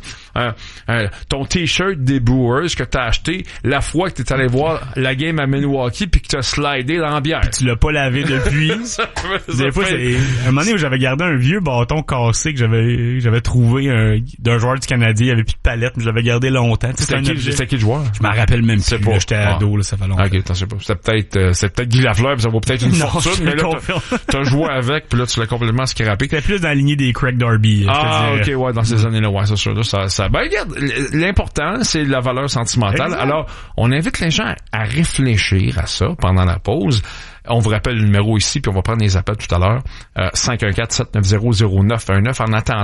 ton t-shirt des Brewers que t'as acheté la fois que t'es allé voir la game à Milwaukee puis que t'as slidé dans la bière. Puis tu l'as pas lavé depuis. Des fois, un moment donné où j'avais gardé un vieux bâton cassé que j'avais trouvé d'un joueur du Canadien, il y avait plus de palette, mais je l'avais gardé longtemps. C'était qui le joueur? Je m'en rappelle même plus. Là, j'étais ado, là, ça fait longtemps. Okay, je sais pas. C'est peut-être Guy Lafleur, puis ça vaut peut-être une fortune, mais là, t'as joué avec, puis là, tu l'as complètement scrappé. C'était plus dans la lignée des Craig Darby. Ok, ouais, dans ces années-là, ouais, c'est sûr. Là, ça, ben, regarde, l'important, c'est la valeur sentimentale. Exact. Alors, on invite les gens à réfléchir à ça pendant la pause. On vous rappelle le numéro ici, puis on va prendre les appels tout à l'heure. 514-790-0919. En attendant,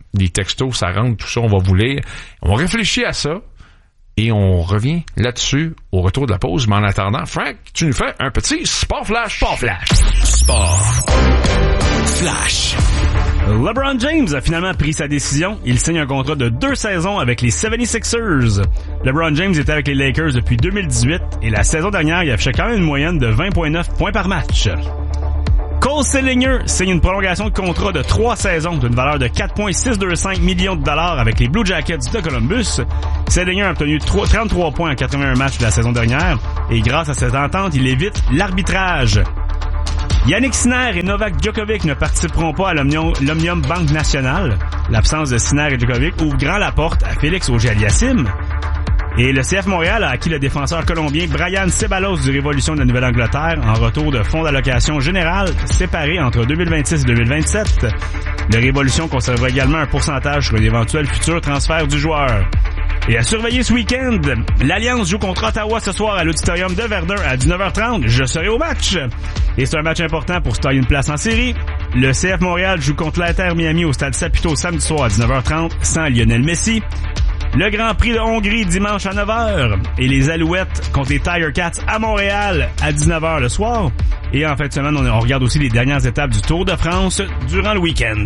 des textos, ça rentre, tout ça, on va vous lire. On réfléchit à ça et on revient là-dessus au retour de la pause. Mais en attendant, Frank, tu nous fais un petit Sport Flash. Sport Flash. Sport Flash. LeBron James a finalement pris sa décision. Il signe un contrat de 2 saisons avec les 76ers. LeBron James était avec les Lakers depuis 2018 et la saison dernière, il affichait quand même une moyenne de 20,9 points par match. Cole Sillinger signe une prolongation de contrat de 3 saisons d'une valeur de 4,625 millions de dollars avec les Blue Jackets de Columbus. Sillinger a obtenu 33 points en 81 matchs de la saison dernière et grâce à cette entente, il évite l'arbitrage. Yannick Sinner et Novak Djokovic ne participeront pas à l'Omnium Banque Nationale. L'absence de Sinner et Djokovic ouvre grand la porte à Félix Auger-Aliassime. Et le CF Montréal a acquis le défenseur colombien Brian Ceballos du Révolution de la Nouvelle-Angleterre en retour de fonds d'allocation générale séparés entre 2026 et 2027. Le Révolution conservera également un pourcentage sur un éventuel futur transfert du joueur. Et à surveiller ce week-end, l'Alliance joue contre Ottawa ce soir à l'auditorium de Verdun à 19h30. Je serai au match. Et c'est un match important pour se tailler une place en série. Le CF Montréal joue contre l'Inter Miami au stade Saputo samedi soir à 19h30 sans Lionel Messi. Le Grand Prix de Hongrie dimanche à 9h. Et les Alouettes contre les Tiger Cats à Montréal à 19h le soir. Et en fin de semaine, on regarde aussi les dernières étapes du Tour de France durant le week-end.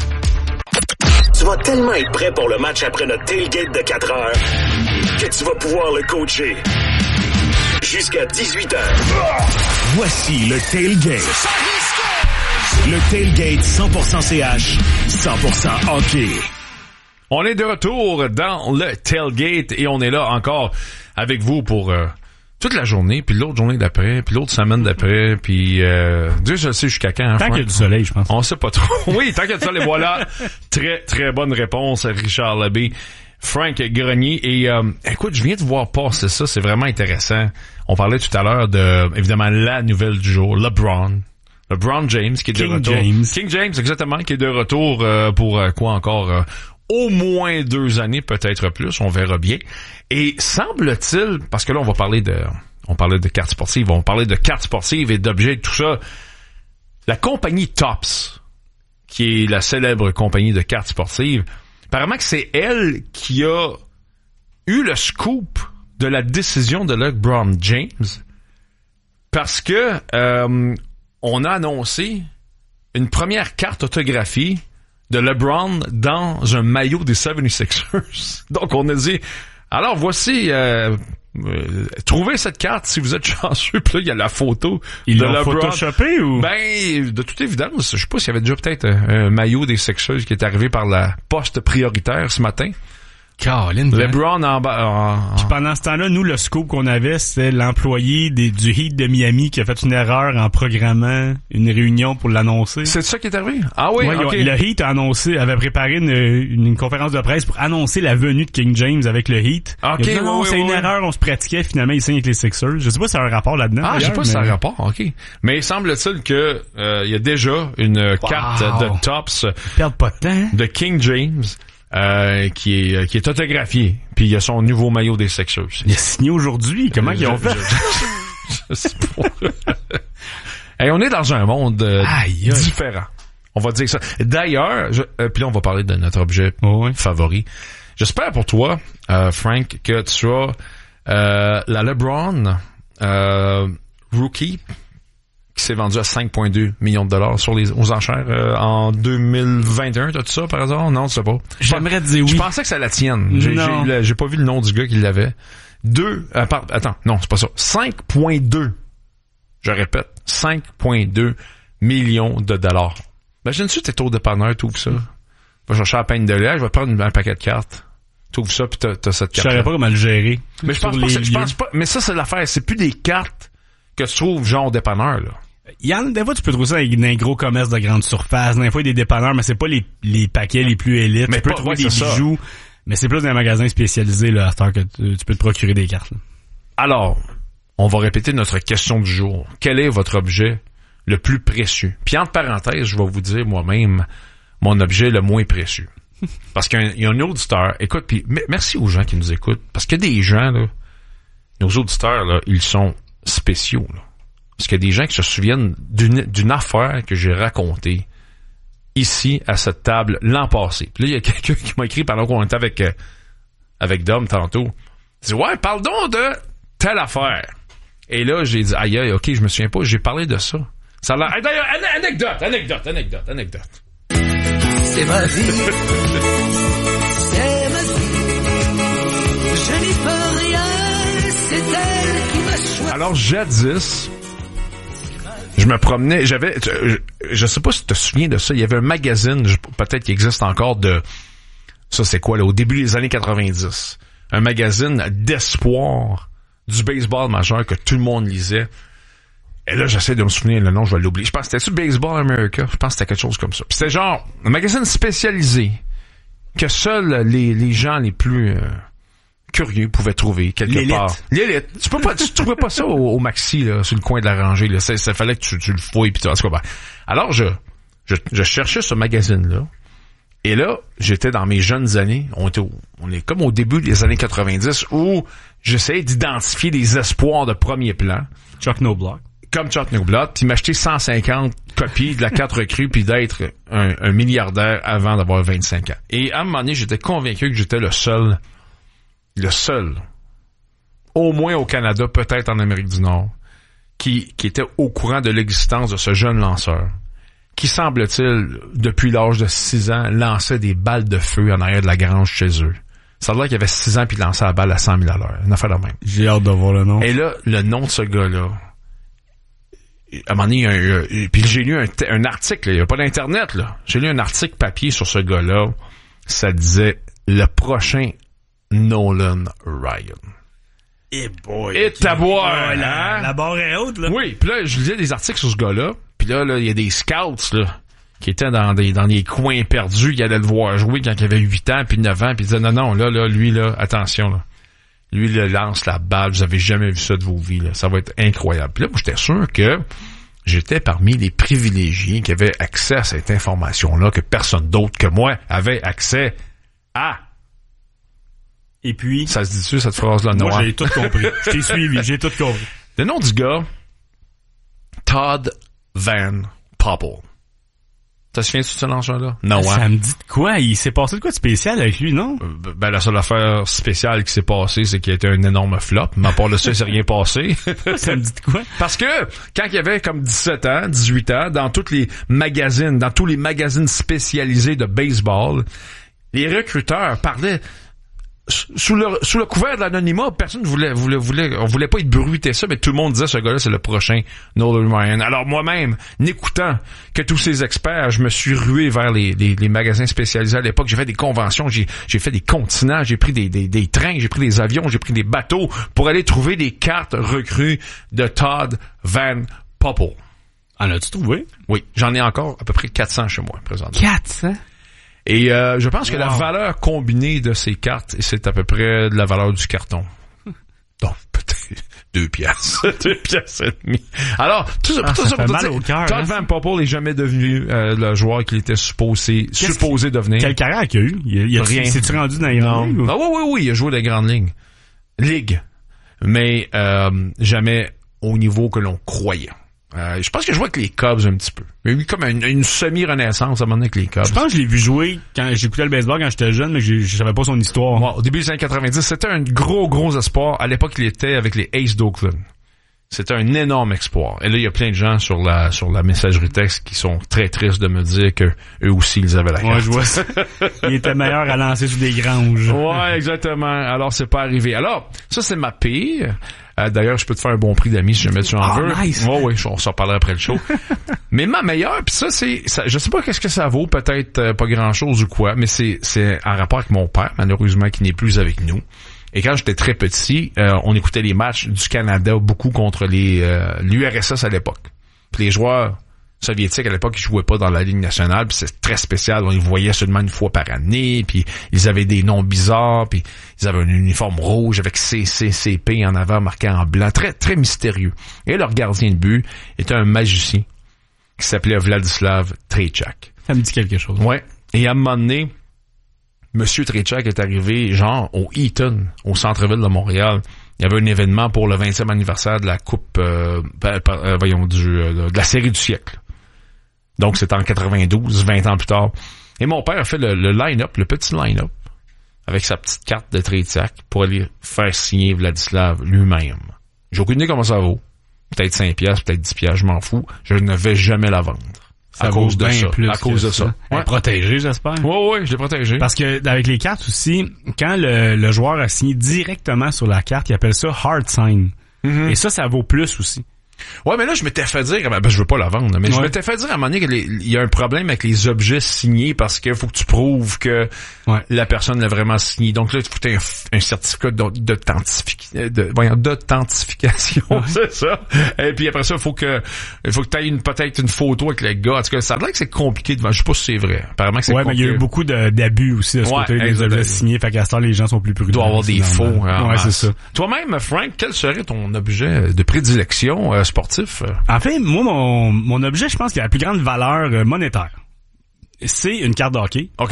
Tu vas tellement être prêt pour le match après notre tailgate de 4 heures que tu vas pouvoir le coacher jusqu'à 18h. Voici le tailgate. Le tailgate 100% CH, 100% hockey. On est de retour dans le tailgate et on est là encore avec vous pour toute la journée, puis l'autre journée d'après, puis l'autre semaine d'après, puis Dieu je sais jusqu'à quand. Hein, tant qu'il y a du soleil, je pense. On sait pas trop. Oui, tant qu'il y a du soleil, voilà. Très, très bonne réponse, Richard Labbé, Frank Grenier. Et écoute, je viens de voir passer ça, c'est vraiment intéressant. On parlait tout à l'heure de, évidemment, la nouvelle du jour, LeBron James, qui est de retour. King James, exactement, qui est de retour pour quoi encore au moins 2 années, peut-être plus, on verra bien. Et semble-t-il, parce que là, on parlait de cartes sportives, on parlait de cartes sportives et d'objets et tout ça, la compagnie Topps, qui est la célèbre compagnie de cartes sportives, apparemment que c'est elle qui a eu le scoop de la décision de LeBron James, parce que on a annoncé une première carte autographiée de LeBron dans un maillot des 76ers. Donc, on a dit, alors voici, trouvez cette carte si vous êtes chanceux. Puis là, il y a la photo de LeBron. Photoshopé ou? Ben, de toute évidence, je sais pas s'il y avait déjà peut-être un maillot des Sixers qui est arrivé par la poste prioritaire ce matin. Caroline, LeBron en bas. Puis pendant ce temps-là, nous, le scoop qu'on avait, c'était l'employé du Heat de Miami qui a fait une erreur en programmant une réunion pour l'annoncer. C'est ça qui est arrivé? Ah oui, ouais, okay. Le Heat avait préparé une conférence de presse pour annoncer la venue de King James avec le Heat. OK, dit, non, c'est une erreur, on se pratiquait, finalement, il signe avec les Sixers. Je sais pas si ça a un rapport là-dedans. Ah, je sais pas si ça a un rapport, OK. Mais il semble-t-il que il y a déjà une carte de Topps. Perdent pas de temps. De King James. Qui est autographié, puis il y a son nouveau maillot des Sixers. Il a signé aujourd'hui. Comment ils ont fait? Je sais pas. Hey, on est dans un monde différent. On va dire ça. D'ailleurs, puis là on va parler de notre objet favori. J'espère pour toi, Frank, que tu as la LeBron Rookie qui s'est vendu à 5,2 millions de dollars aux enchères en 2021. T'as-tu ça, par hasard? Non, tu sais pas. J'aimerais te dire oui. Je pensais que ça la tienne. J'ai pas vu le nom du gars qui l'avait. Attends, non, c'est pas ça. 5,2. Je répète, 5,2 millions de dollars. Imagine-tu, t'es au dépanneur, t'ouvres ça. Va chercher la peine de lait, je vais prendre un paquet de cartes. T'ouvres ça, pis t'as cette carte. Je savais pas comment le gérer. Mais je pense pas, mais ça, c'est l'affaire. C'est plus des cartes que tu trouves genre au dépanneur, là. Des fois, tu peux trouver ça dans un gros commerce de grande surface. Des fois, il y a des dépanneurs, mais c'est pas les paquets les plus élites. Mais tu peux trouver des bijoux, mais c'est plus dans un magasin spécialisé, là, à cette heure que tu peux te procurer des cartes, là. Alors, on va répéter notre question du jour. Quel est votre objet le plus précieux? Puis, entre parenthèses, je vais vous dire moi-même mon objet le moins précieux. Parce qu'il y a un auditeur, écoute, puis merci aux gens qui nous écoutent, parce qu'il y a des gens, là, nos auditeurs, là, ils sont spéciaux, là. Parce qu'il y a des gens qui se souviennent d'une affaire que j'ai racontée ici, à cette table, l'an passé. Puis là, il y a quelqu'un qui m'a écrit pendant qu'on était avec Dom tantôt. Il dit, ouais, parle donc de telle affaire. Et là, j'ai dit, aïe, ok, je me souviens pas, j'ai parlé de ça. Ça a l'air... D'ailleurs, anecdote. C'est ma vie. C'est ma vie. Je n'y peux rien. C'est elle qui m'a choisi. Alors, jadis, je me promenais, je sais pas si tu te souviens de ça, il y avait un magazine, peut-être qu'il existe encore ça c'est quoi là, au début des années 90. Un magazine d'espoir du baseball majeur que tout le monde lisait. Et là, j'essaie de me souvenir le nom, je vais l'oublier. Je pense que c'était-tu Baseball America? Je pense que c'était quelque chose comme ça. Puis c'était genre un magazine spécialisé que seuls les gens les plus curieux pouvaient trouver quelque part. L'élite. Tu trouvais pas ça au Maxi, là, sur le coin de la rangée, là. Ça fallait que tu le fouilles pis tout. Alors, je cherchais ce magazine-là. Et là, j'étais dans mes jeunes années. On est comme au début des années 90 où j'essayais d'identifier des espoirs de premier plan. Chuck Knobloch. Comme Chuck Knobloch, puis m'acheter 150 copies de la 4 recrues puis d'être un milliardaire avant d'avoir 25 ans. Et à un moment donné, j'étais convaincu que j'étais le seul, au moins au Canada, peut-être en Amérique du Nord, qui était au courant de l'existence de ce jeune lanceur, qui semble-t-il, depuis l'âge de 6 ans, lançait des balles de feu en arrière de la grange chez eux. Ça veut dire qu'il avait 6 ans puis il lançait la balle à 100 000 à l'heure. Une affaire de même. J'ai hâte de voir le nom. Et là, le nom de ce gars-là, à un moment donné, puis j'ai lu un article, il n'y a pas d'internet, là. J'ai lu un article papier sur ce gars-là. Ça disait le prochain Nolan Ryan. Et boy. Et ta boire, hein? La barre est haute, là. Oui, puis là, je lisais des articles sur ce gars-là. Puis là, il y a des scouts, là, qui étaient dans des coins perdus, qui allaient le voir jouer quand il avait 8 ans, puis 9 ans, puis ils disaient, non, là, lui, là, attention, là. Lui, il lance la balle, vous avez jamais vu ça de vos vies, là. Ça va être incroyable. Puis là, moi, j'étais sûr que j'étais parmi les privilégiés qui avaient accès à cette information-là, que personne d'autre que moi avait accès à. Et puis... Ça se dit-tu, cette phrase-là? Moi, j'ai tout compris. Je t'ai suivi, j'ai tout compris. Le nom du gars, Todd Van Poppel. T'as souviens-tu de ce lanceur-là? Non, Ça me dit de quoi? Il s'est passé de quoi de spécial avec lui, non? Ben, la seule affaire spéciale qui s'est passée, c'est qu'il a été un énorme flop. Mais à part de ça, il s'est rien passé. Ça me dit de quoi? Parce que, quand il avait comme 17 ans, 18 ans, dans tous les magazines spécialisés de baseball, les recruteurs parlaient sous le couvert de l'anonymat, personne on voulait pas être bruité ça, mais tout le monde disait ce gars-là c'est le prochain Nolan Ryan. Alors moi-même, n'écoutant que tous ces experts, je me suis rué vers les magasins spécialisés à l'époque. J'ai fait des conventions, j'ai fait des continents, j'ai pris des trains, j'ai pris des avions, j'ai pris des bateaux pour aller trouver des cartes recrues de Todd Van Poppel. En as-tu trouvé? Oui, j'en ai encore à peu près 400 chez moi présentement. 400? Et je pense que la valeur combinée de ces cartes, c'est à peu près de la valeur du carton. Donc, peut-être 2 piastres. 2 piastres et demi. Alors, tout ça pour te dire, Todd Van Poppel n'est jamais devenu le joueur qu'il était supposé devenir. Quelle carrière qu'il a eu? Il a rien. S'est-tu rendu dans les grandes ligues? Ah oui, il a joué dans les grandes ligues. Mais jamais au niveau que l'on croyait. Je pense que je jouais avec les Cubs un petit peu. Il y a eu comme une semi-renaissance à un moment donné avec les Cubs. Je pense que je l'ai vu jouer quand j'écoutais le baseball quand j'étais jeune, mais je savais pas son histoire. Bon, au début des années 90, c'était un gros espoir. À l'époque, il était avec les Aces d'Oakland. C'était un énorme espoir. Et là, il y a plein de gens sur la messagerie texte qui sont très tristes de me dire que eux aussi, ils avaient la carte. Ouais, je vois ça. Il était meilleur à lancer sur des granges. Ouais, exactement. Alors, c'est pas arrivé. Alors, ça, c'est ma pire. D'ailleurs, je peux te faire un bon prix d'amis si jamais tu en veux. Nice. Ouais, on s'en parlera après le show. Mais ma meilleure, puis ça, je sais pas qu'est-ce que ça vaut, peut-être pas grand-chose ou quoi, mais c'est en rapport avec mon père, malheureusement, qui n'est plus avec nous. Et quand j'étais très petit, on écoutait les matchs du Canada beaucoup contre l'URSS à l'époque. Puis les joueurs soviétiques à l'époque, ils jouaient pas dans la Ligue nationale, puis c'est très spécial. On les voyait seulement une fois par année, puis ils avaient des noms bizarres, puis ils avaient un uniforme rouge avec CCCP en avant marqué en blanc, très très mystérieux. Et leur gardien de but était un magicien qui s'appelait Vladislav Trejčák. Ça me dit quelque chose. Ouais. Et à un moment donné, Monsieur Trejčák est arrivé, genre, au Eaton, au centre-ville de Montréal. Il y avait un événement pour le 20e anniversaire de la coupe, de la série du siècle. Donc, c'est en 92, 20 ans plus tard. Et mon père a fait le line-up, le petit line-up, avec sa petite carte de Tretiak pour aller faire signer Vladislav lui-même. J'ai aucune idée comment ça vaut. Peut-être 5$, peut-être 10$, je m'en fous. Je ne vais jamais la vendre. Ça à vaut cause de bien ça. plus À cause de ça. Ouais. Protégé, j'espère. Oui, je l'ai protégé. Parce que avec les cartes aussi, quand le joueur a signé directement sur la carte, il appelle ça hard sign. Mm-hmm. Et ça vaut plus aussi. Ouais, mais là, je m'étais fait dire, ben, je veux pas la vendre, mais je m'étais fait dire à un moment donné qu'il y a un problème avec les objets signés parce qu'il faut que tu prouves que la personne l'a vraiment signé. Donc là, il faut que tu aies un certificat d'authentification, c'est ça. Et puis après ça, il faut que tu aies peut-être une photo avec le gars. En tout cas, ça a l'air que c'est compliqué de vendre. Je sais pas si c'est vrai. Apparemment que c'est compliqué. Mais il y a eu beaucoup d'abus aussi de ce côté des objets signés. Fait qu'à ce temps, les gens sont plus prudents. Il doit y avoir des faux. Ouais, c'est ça. Toi-même, Frank, quel serait ton objet de prédilection sportif? En fait, moi, mon objet, je pense qu'il a la plus grande valeur monétaire. C'est une carte de hockey. OK.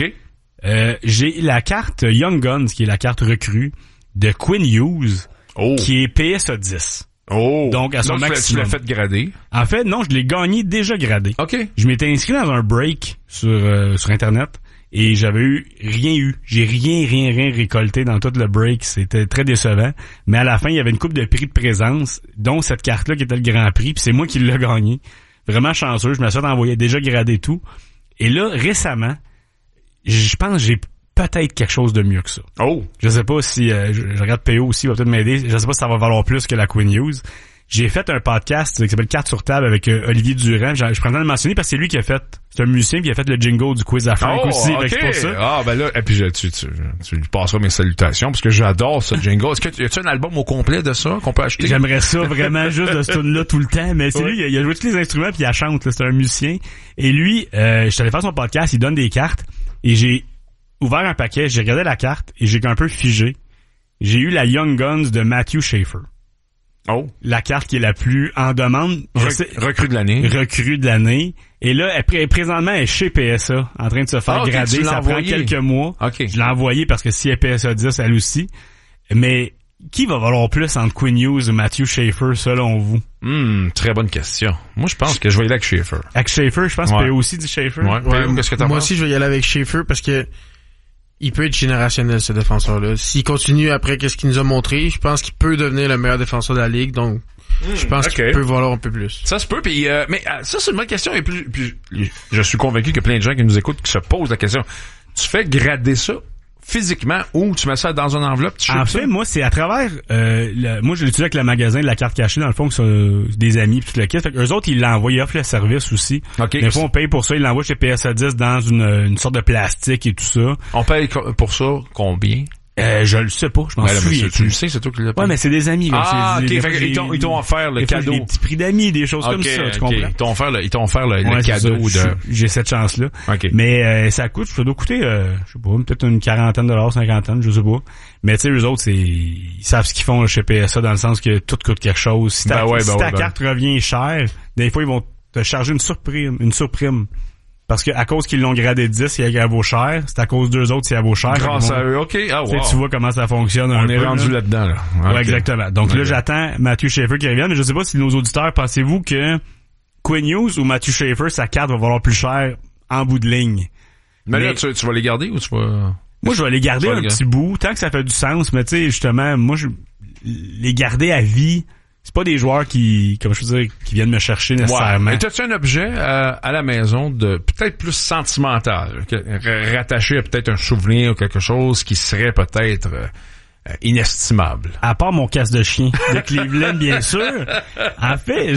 J'ai la carte Young Guns, qui est la carte recrue de Quinn Hughes, qui est PSA 10. Oh. Donc, à son maximum. Tu l'as fait grader? En fait, non, je l'ai gagné déjà gradé. OK. Je m'étais inscrit dans un break sur Internet. Et j'avais rien eu. J'ai rien récolté dans tout le break. C'était très décevant. Mais à la fin, il y avait une coupe de prix de présence, dont cette carte-là qui était le Grand Prix. Puis c'est moi qui l'ai gagné. Vraiment chanceux. Je me suis envoyé déjà gradé tout. Et là, récemment, je pense que j'ai peut-être quelque chose de mieux que ça. Oh! Je sais pas si... je regarde PO aussi, il va peut-être m'aider. Je sais pas si ça va valoir plus que la Quinn Hughes. J'ai fait un podcast qui s'appelle Cartes sur table avec Olivier Durand. Je prends le temps de le mentionner parce que c'est lui qui a fait... C'est un musicien qui a fait le jingle du quiz à Frank aussi. OK. C'est pour ça. Ah, ben là, et puis tu lui passeras mes salutations parce que j'adore ce jingle. Est-ce que y a-tu un album au complet de ça qu'on peut acheter? J'aimerais ça vraiment juste de ce tune-là tout le temps. Mais c'est lui, il a joué tous les instruments puis il chante. Là. C'est un musicien. Et lui, je suis allé faire son podcast, il donne des cartes. Et j'ai ouvert un paquet, j'ai regardé la carte et j'ai un peu figé. J'ai eu la Young Guns de Matthew Schaefer. Oh. La carte qui est la plus en demande. Recrue de l'année. Recrue de l'année. Et là, présentement, elle est chez PSA, en train de se faire grader. Ça prend quelques mois. Okay. Je l'ai envoyé parce que si elle est PSA 10, elle aussi. Mais qui va valoir plus entre Quinn Hughes et Matthew Schaefer, selon vous? Très bonne question. Moi, je pense que je vais y aller avec Schaefer. Avec Schaefer, je pense que PO aussi dit Schaefer. Ouais. Qu'est-ce que t'en penses? Moi aussi, je vais y aller avec Schaefer parce que il peut être générationnel, ce défenseur-là. S'il continue après qu'est-ce qu'il nous a montré, je pense qu'il peut devenir le meilleur défenseur de la ligue. Donc, je pense qu'il peut valoir un peu plus. Ça se peut, puis mais ça, c'est une bonne question. Et puis, je suis convaincu qu'il y a plein de gens qui nous écoutent qui se posent la question. Tu fais grader ça physiquement ou tu mets ça dans une enveloppe? En fait, moi, c'est à travers... moi, je l'utilise avec le magasin de la carte cachée, dans le fond, que c'est des amis pis tout le kit. Fait qu'eux autres, ils l'envoient, ils offrent le service aussi. Okay. Des fois, on paye pour ça, ils l'envoient chez PSA 10 dans une sorte de plastique et tout ça. On paye pour ça combien? Je le sais pas, je m'en souviens. Tu le sais, c'est toi qui l'as payé. Ouais, mais c'est des amis, là. Ah, ok. Ils t'ont offert le cadeau. Des petits prix d'amis, des choses comme ça, tu comprends? Ils t'ont offert le cadeau de... J'ai cette chance-là. Okay. Mais, ça coûte, ça doit coûter, je sais pas, peut-être une quarantaine de dollars, cinquantaine, je sais pas. Mais tu sais, eux autres, ils savent ce qu'ils font là, chez PSA dans le sens que tout coûte quelque chose. Si ta carte revient cher, des fois, ils vont te charger une surprime. Parce que à cause qu'ils l'ont gradé 10, elle vaut cher. C'est à cause d'eux autres si elle vaut cher. Grâce à eux, OK. Ah, wow. Tu vois comment ça fonctionne. On est rendu là-dedans, là. Okay. Ouais, exactement. Donc là, j'attends Matthew Schaefer qui revienne. Mais je sais pas si nos auditeurs, pensez-vous que Quinn Hughes ou Matthew Schaefer, sa carte va valoir plus cher en bout de ligne? Mais là, tu vas les garder ou tu vas... Moi, je vais les garder un petit bout, tant que ça fait du sens. Mais tu sais, justement, moi, les garder à vie... C'est pas des joueurs qui, comme je veux dire, qui viennent me chercher nécessairement. Ouais. Et t'as-tu un objet à la maison de peut-être plus sentimental, rattaché à peut-être un souvenir ou quelque chose qui serait peut-être inestimable? À part mon casse de chien de Cleveland, bien sûr. En fait,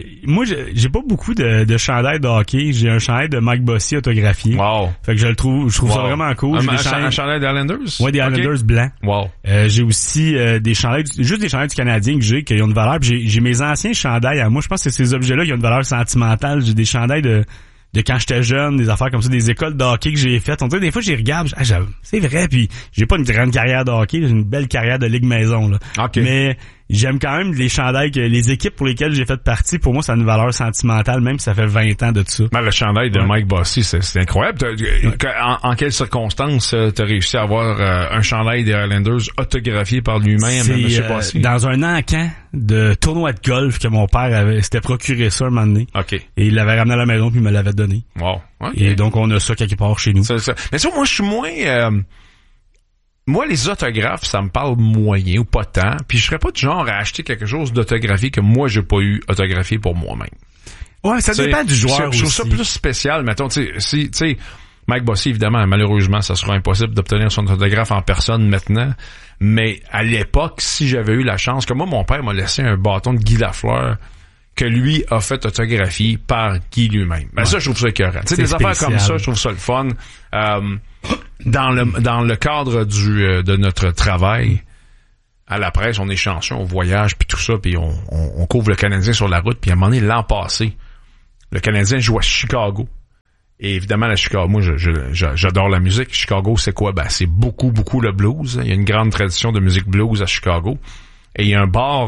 j'ai pas beaucoup de chandails de hockey. J'ai un chandail de Mike Bossy autographié. Wow. Fait que je trouve ça vraiment cool. Un chandail des Islanders? Ouais, des Islanders blancs. Wow. J'ai aussi des chandails, juste des chandails du Canadien que qui ont une valeur. Puis j'ai mes anciens chandails à moi. Je pense que c'est ces objets-là qui ont une valeur sentimentale. J'ai des chandails de quand j'étais jeune, des affaires comme ça, des écoles de hockey que j'ai faites. On dirait des fois j'y regarde, c'est vrai, puis j'ai pas une grande carrière de hockey, j'ai une belle carrière de ligue maison là. Okay. Mais j'aime quand même les chandails que les équipes pour lesquelles j'ai fait partie. Pour moi, ça a une valeur sentimentale, même si ça fait 20 ans de ça. Le chandail de Mike Bossy, c'est incroyable. En quelles circonstances t'as réussi à avoir un chandail des Islanders autographié par lui-même, M. Bossy? Dans un encan de tournoi de golf que mon père s'était procuré ça un moment donné. OK. Et il l'avait ramené à la maison puis il me l'avait donné. Wow. Okay. Et donc, on a ça quelque part chez nous. Ça. Mais ça, moi, je suis moins... Moi, les autographes, ça me parle moyen ou pas tant. Puis je serais pas du genre à acheter quelque chose d'autographié que moi, j'ai pas eu autographié pour moi-même. Ouais, ça dépend du joueur aussi. Je trouve ça plus spécial. Mettons, tu sais, Mike Bossy, évidemment, malheureusement, ça sera impossible d'obtenir son autographe en personne maintenant. Mais à l'époque, si j'avais eu la chance, que moi, mon père m'a laissé un bâton de Guy Lafleur que lui a fait autographier par Guy lui-même. Ben ça, je trouve ça écœurant. Tu sais, des affaires comme ça, je trouve ça le fun. Dans le cadre de notre travail, à la presse, on est chanceux, on voyage, puis tout ça, puis on couvre le Canadien sur la route, puis à un moment donné, l'an passé, le Canadien joue à Chicago. Et évidemment, à Chicago, moi, j'adore la musique. Chicago, c'est quoi? Ben, c'est beaucoup le blues. Il y a une grande tradition de musique blues à Chicago. Et il y a un bar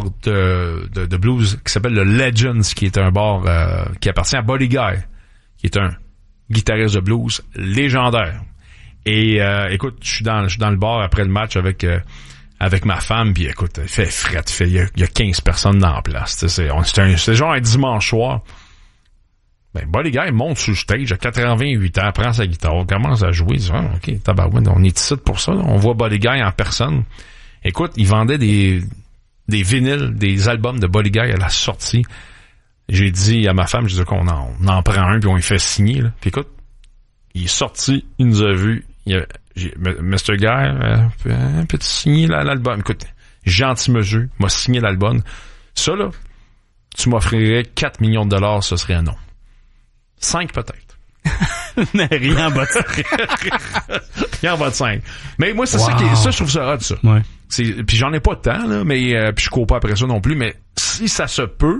de blues qui s'appelle le Legends, qui est un bar qui appartient à Buddy Guy, qui est un guitariste de blues légendaire. Et écoute, je suis dans le bar après le match avec ma femme, puis écoute, il fait fret, il y a 15 personnes dans la place. C'est genre un dimanche soir. Ben, Buddy Guy monte sur le stage à 88 ans, prend sa guitare, commence à jouer, il dit, OK, tabarouette, on est ici pour ça, là. On voit Buddy Guy en personne. Écoute, il vendait des vinyles, des albums de Buddy Guy à la sortie. J'ai dit à ma femme, je dis qu'on en prend un, puis on lui fait signer, là. Puis écoute, il est sorti, il nous a vus, Mr. Guy, peux-tu signer l'album? Écoute, gentil monsieur, m'a signé l'album. Ça, là, tu m'offrirais 4 millions de dollars, ce serait un non. 5 peut-être. Mais rien en bas de 5. Rien en bas de 5. Mais moi, c'est ça je trouve ça hot, ça. Ouais. Puis j'en ai pas de temps, là, mais puis je cours pas après ça non plus, mais si ça se peut,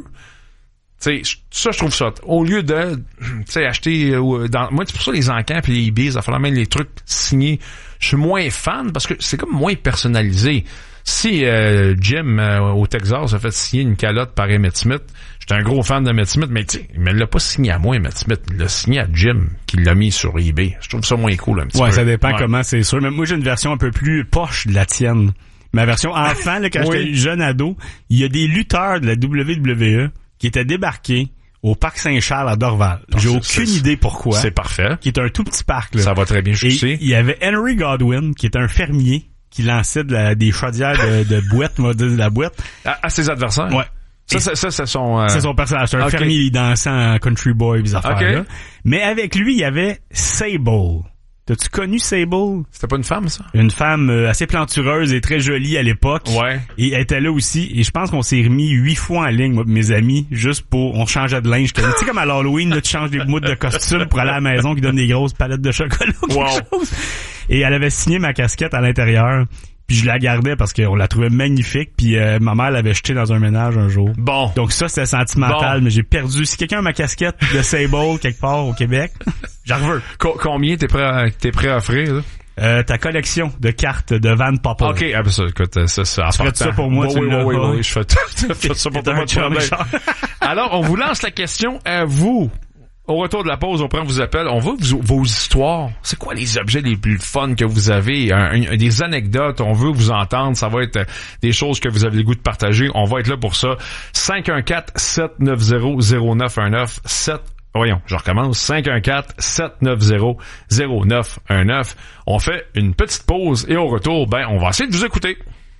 tu sais, ça, je trouve ça. Au lieu de, tu sais, acheter, moi, c'est pour ça les encans puis les eBay, ça fait même les trucs signés. Je suis moins fan parce que c'est comme moins personnalisé. Si Jim au Texas a fait signer une calotte par Emmitt Smith, j'étais un gros fan d'Emmitt Smith, mais tu sais, il me l'a pas signé à moi, Emmitt Smith, il l'a signé à Jim, qui l'a mis sur eBay. Je trouve ça moins cool un petit peu. Ouais, ça dépend comment, c'est sûr. Mais moi, j'ai une version un peu plus poche de la tienne. Ma version enfant, là, quand j'étais jeune ado, il y a des lutteurs de la WWE qui étaient débarqués au Parc Saint-Charles à Dorval. J'ai aucune idée pourquoi. C'est parfait. Qui est un tout petit parc, là. Ça va très bien jusqu'ici. Il y avait Henry Godwin, qui est un fermier, qui lançait des chaudières de boîte, on va dire de la boîte. À ses adversaires? Ouais. Ça, c'est son... C'est son personnage. C'est un fermier dansant en country boy, des affaires-là. Mais avec lui, il y avait Sable. T'as-tu connu Sable? C'était pas une femme, ça? Une femme assez plantureuse et très jolie à l'époque. Ouais. Et elle était là aussi. Et je pense qu'on s'est remis 8 fois en ligne, moi, mes amis, juste pour... On changeait de linge. Tu sais, comme à l'Halloween, là, tu changes des moudes de costume pour aller à la maison qui donne des grosses palettes de chocolat ou quelque chose. Et elle avait signé ma casquette à l'intérieur. Puis je la gardais parce qu'on la trouvait magnifique. Puis ma mère l'avait jetée dans un ménage un jour. Bon. Donc ça, c'était sentimental, mais j'ai perdu. Si quelqu'un a ma casquette de Sable quelque part au Québec, j'en veux. Combien t'es prêt à offrir, là? Ta collection de cartes de Van Poppel. OK, ça, écoute, ça tu ferais ça pour moi, oui, je fais ça pour toi. Alors, on vous lance la question à vous. Au retour de la pause, on prend vos appels. On veut vos histoires. C'est quoi les objets les plus fun que vous avez? Des anecdotes. On veut vous entendre. Ça va être des choses que vous avez le goût de partager. On va être là pour ça. 514-790-0919. Voyons, je recommence. 514-790-0919. On fait une petite pause et au retour, on va essayer de vous écouter.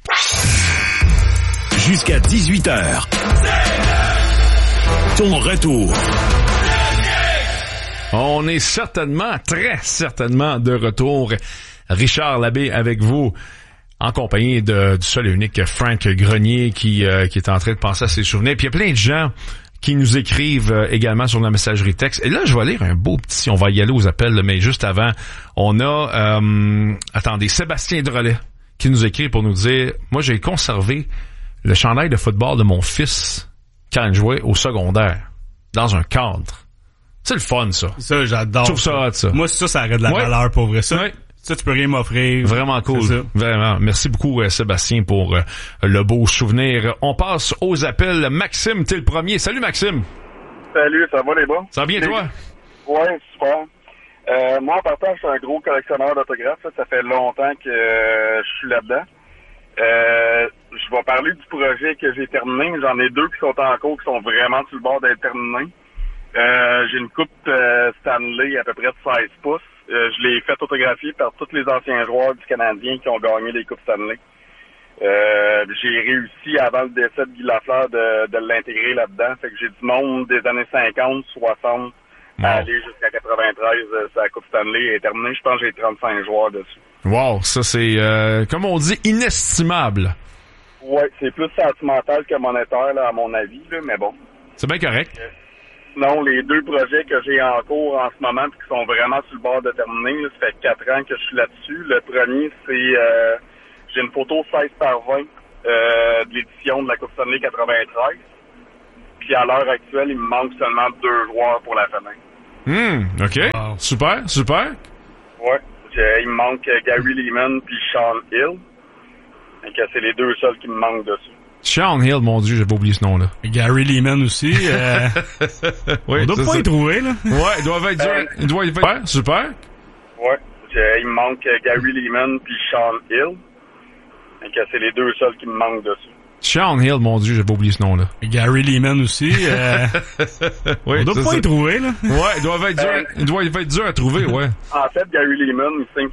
Jusqu'à 18h. Ton retour. On est très certainement de retour. Richard Labbé avec vous, en compagnie du seul et unique Frank Grenier qui est en train de penser à ses souvenirs. Puis il y a plein de gens qui nous écrivent également sur la messagerie texte. Et là, je vais lire un beau petit... On va y aller aux appels, mais juste avant, on a... Sébastien Drolet qui nous écrit pour nous dire... Moi, j'ai conservé le chandail de football de mon fils quand il jouait au secondaire, dans un cadre. C'est le fun, ça. Ça, j'adore. Je trouve ça hot, ça. Moi, ça aurait de la valeur pour vrai. Ça, Ça, tu peux rien m'offrir. Vraiment cool. Vraiment. Merci beaucoup, Sébastien, pour le beau souvenir. On passe aux appels. Maxime, t'es le premier. Salut, Maxime. Salut, ça va les bons? Ça va bien, toi? Ouais, super. Moi, en partant, je suis un gros collectionneur d'autographes. Ça fait longtemps que je suis là-dedans. Je vais parler du projet que j'ai terminé. J'en ai 2 qui sont en cours, qui sont vraiment sur le bord d'être terminés. J'ai une coupe Stanley à peu près de 16 pouces. Je l'ai fait autographier par tous les anciens joueurs du Canadien qui ont gagné les coupes Stanley. J'ai réussi, avant le décès de Guy Lafleur, de l'intégrer là-dedans. Fait que j'ai du monde des années 50, 60, à aller jusqu'à 93. Sa coupe Stanley est terminée. Je pense que j'ai 35 joueurs dessus. Wow, ça c'est, comme on dit, inestimable. Ouais, c'est plus sentimental que monétaire, là, à mon avis, là, mais bon. C'est bien correct. Non, les 2 projets que j'ai en cours en ce moment et qui sont vraiment sur le bord de terminer, là, ça fait 4 ans que je suis là-dessus. Le premier, c'est j'ai une photo 16x20 de l'édition de la Coupe Stanley 93. Puis à l'heure actuelle, il me manque seulement 2 joueurs pour la finale. OK. Wow. Super. Ouais. Il me manque Gary Leeman puis Sean Hill. Donc c'est les 2 seuls qui me manquent dessus. Sean Hill, mon Dieu, j'avais oublié ce nom-là. Gary Leeman aussi. Oui, on doit pas y trouver, là. Ouais, il doit être dur. Il doit être super. Ouais. Il me manque Gary Leeman puis Sean Hill. Donc c'est les 2 seuls qui me manquent dessus. Sean Hill, mon Dieu, j'avais oublié ce nom-là. Gary Leeman aussi. Oui, on doit pas y trouver, là. Ouais, il doit être dur à trouver, ouais. En fait, Gary Leeman, il signe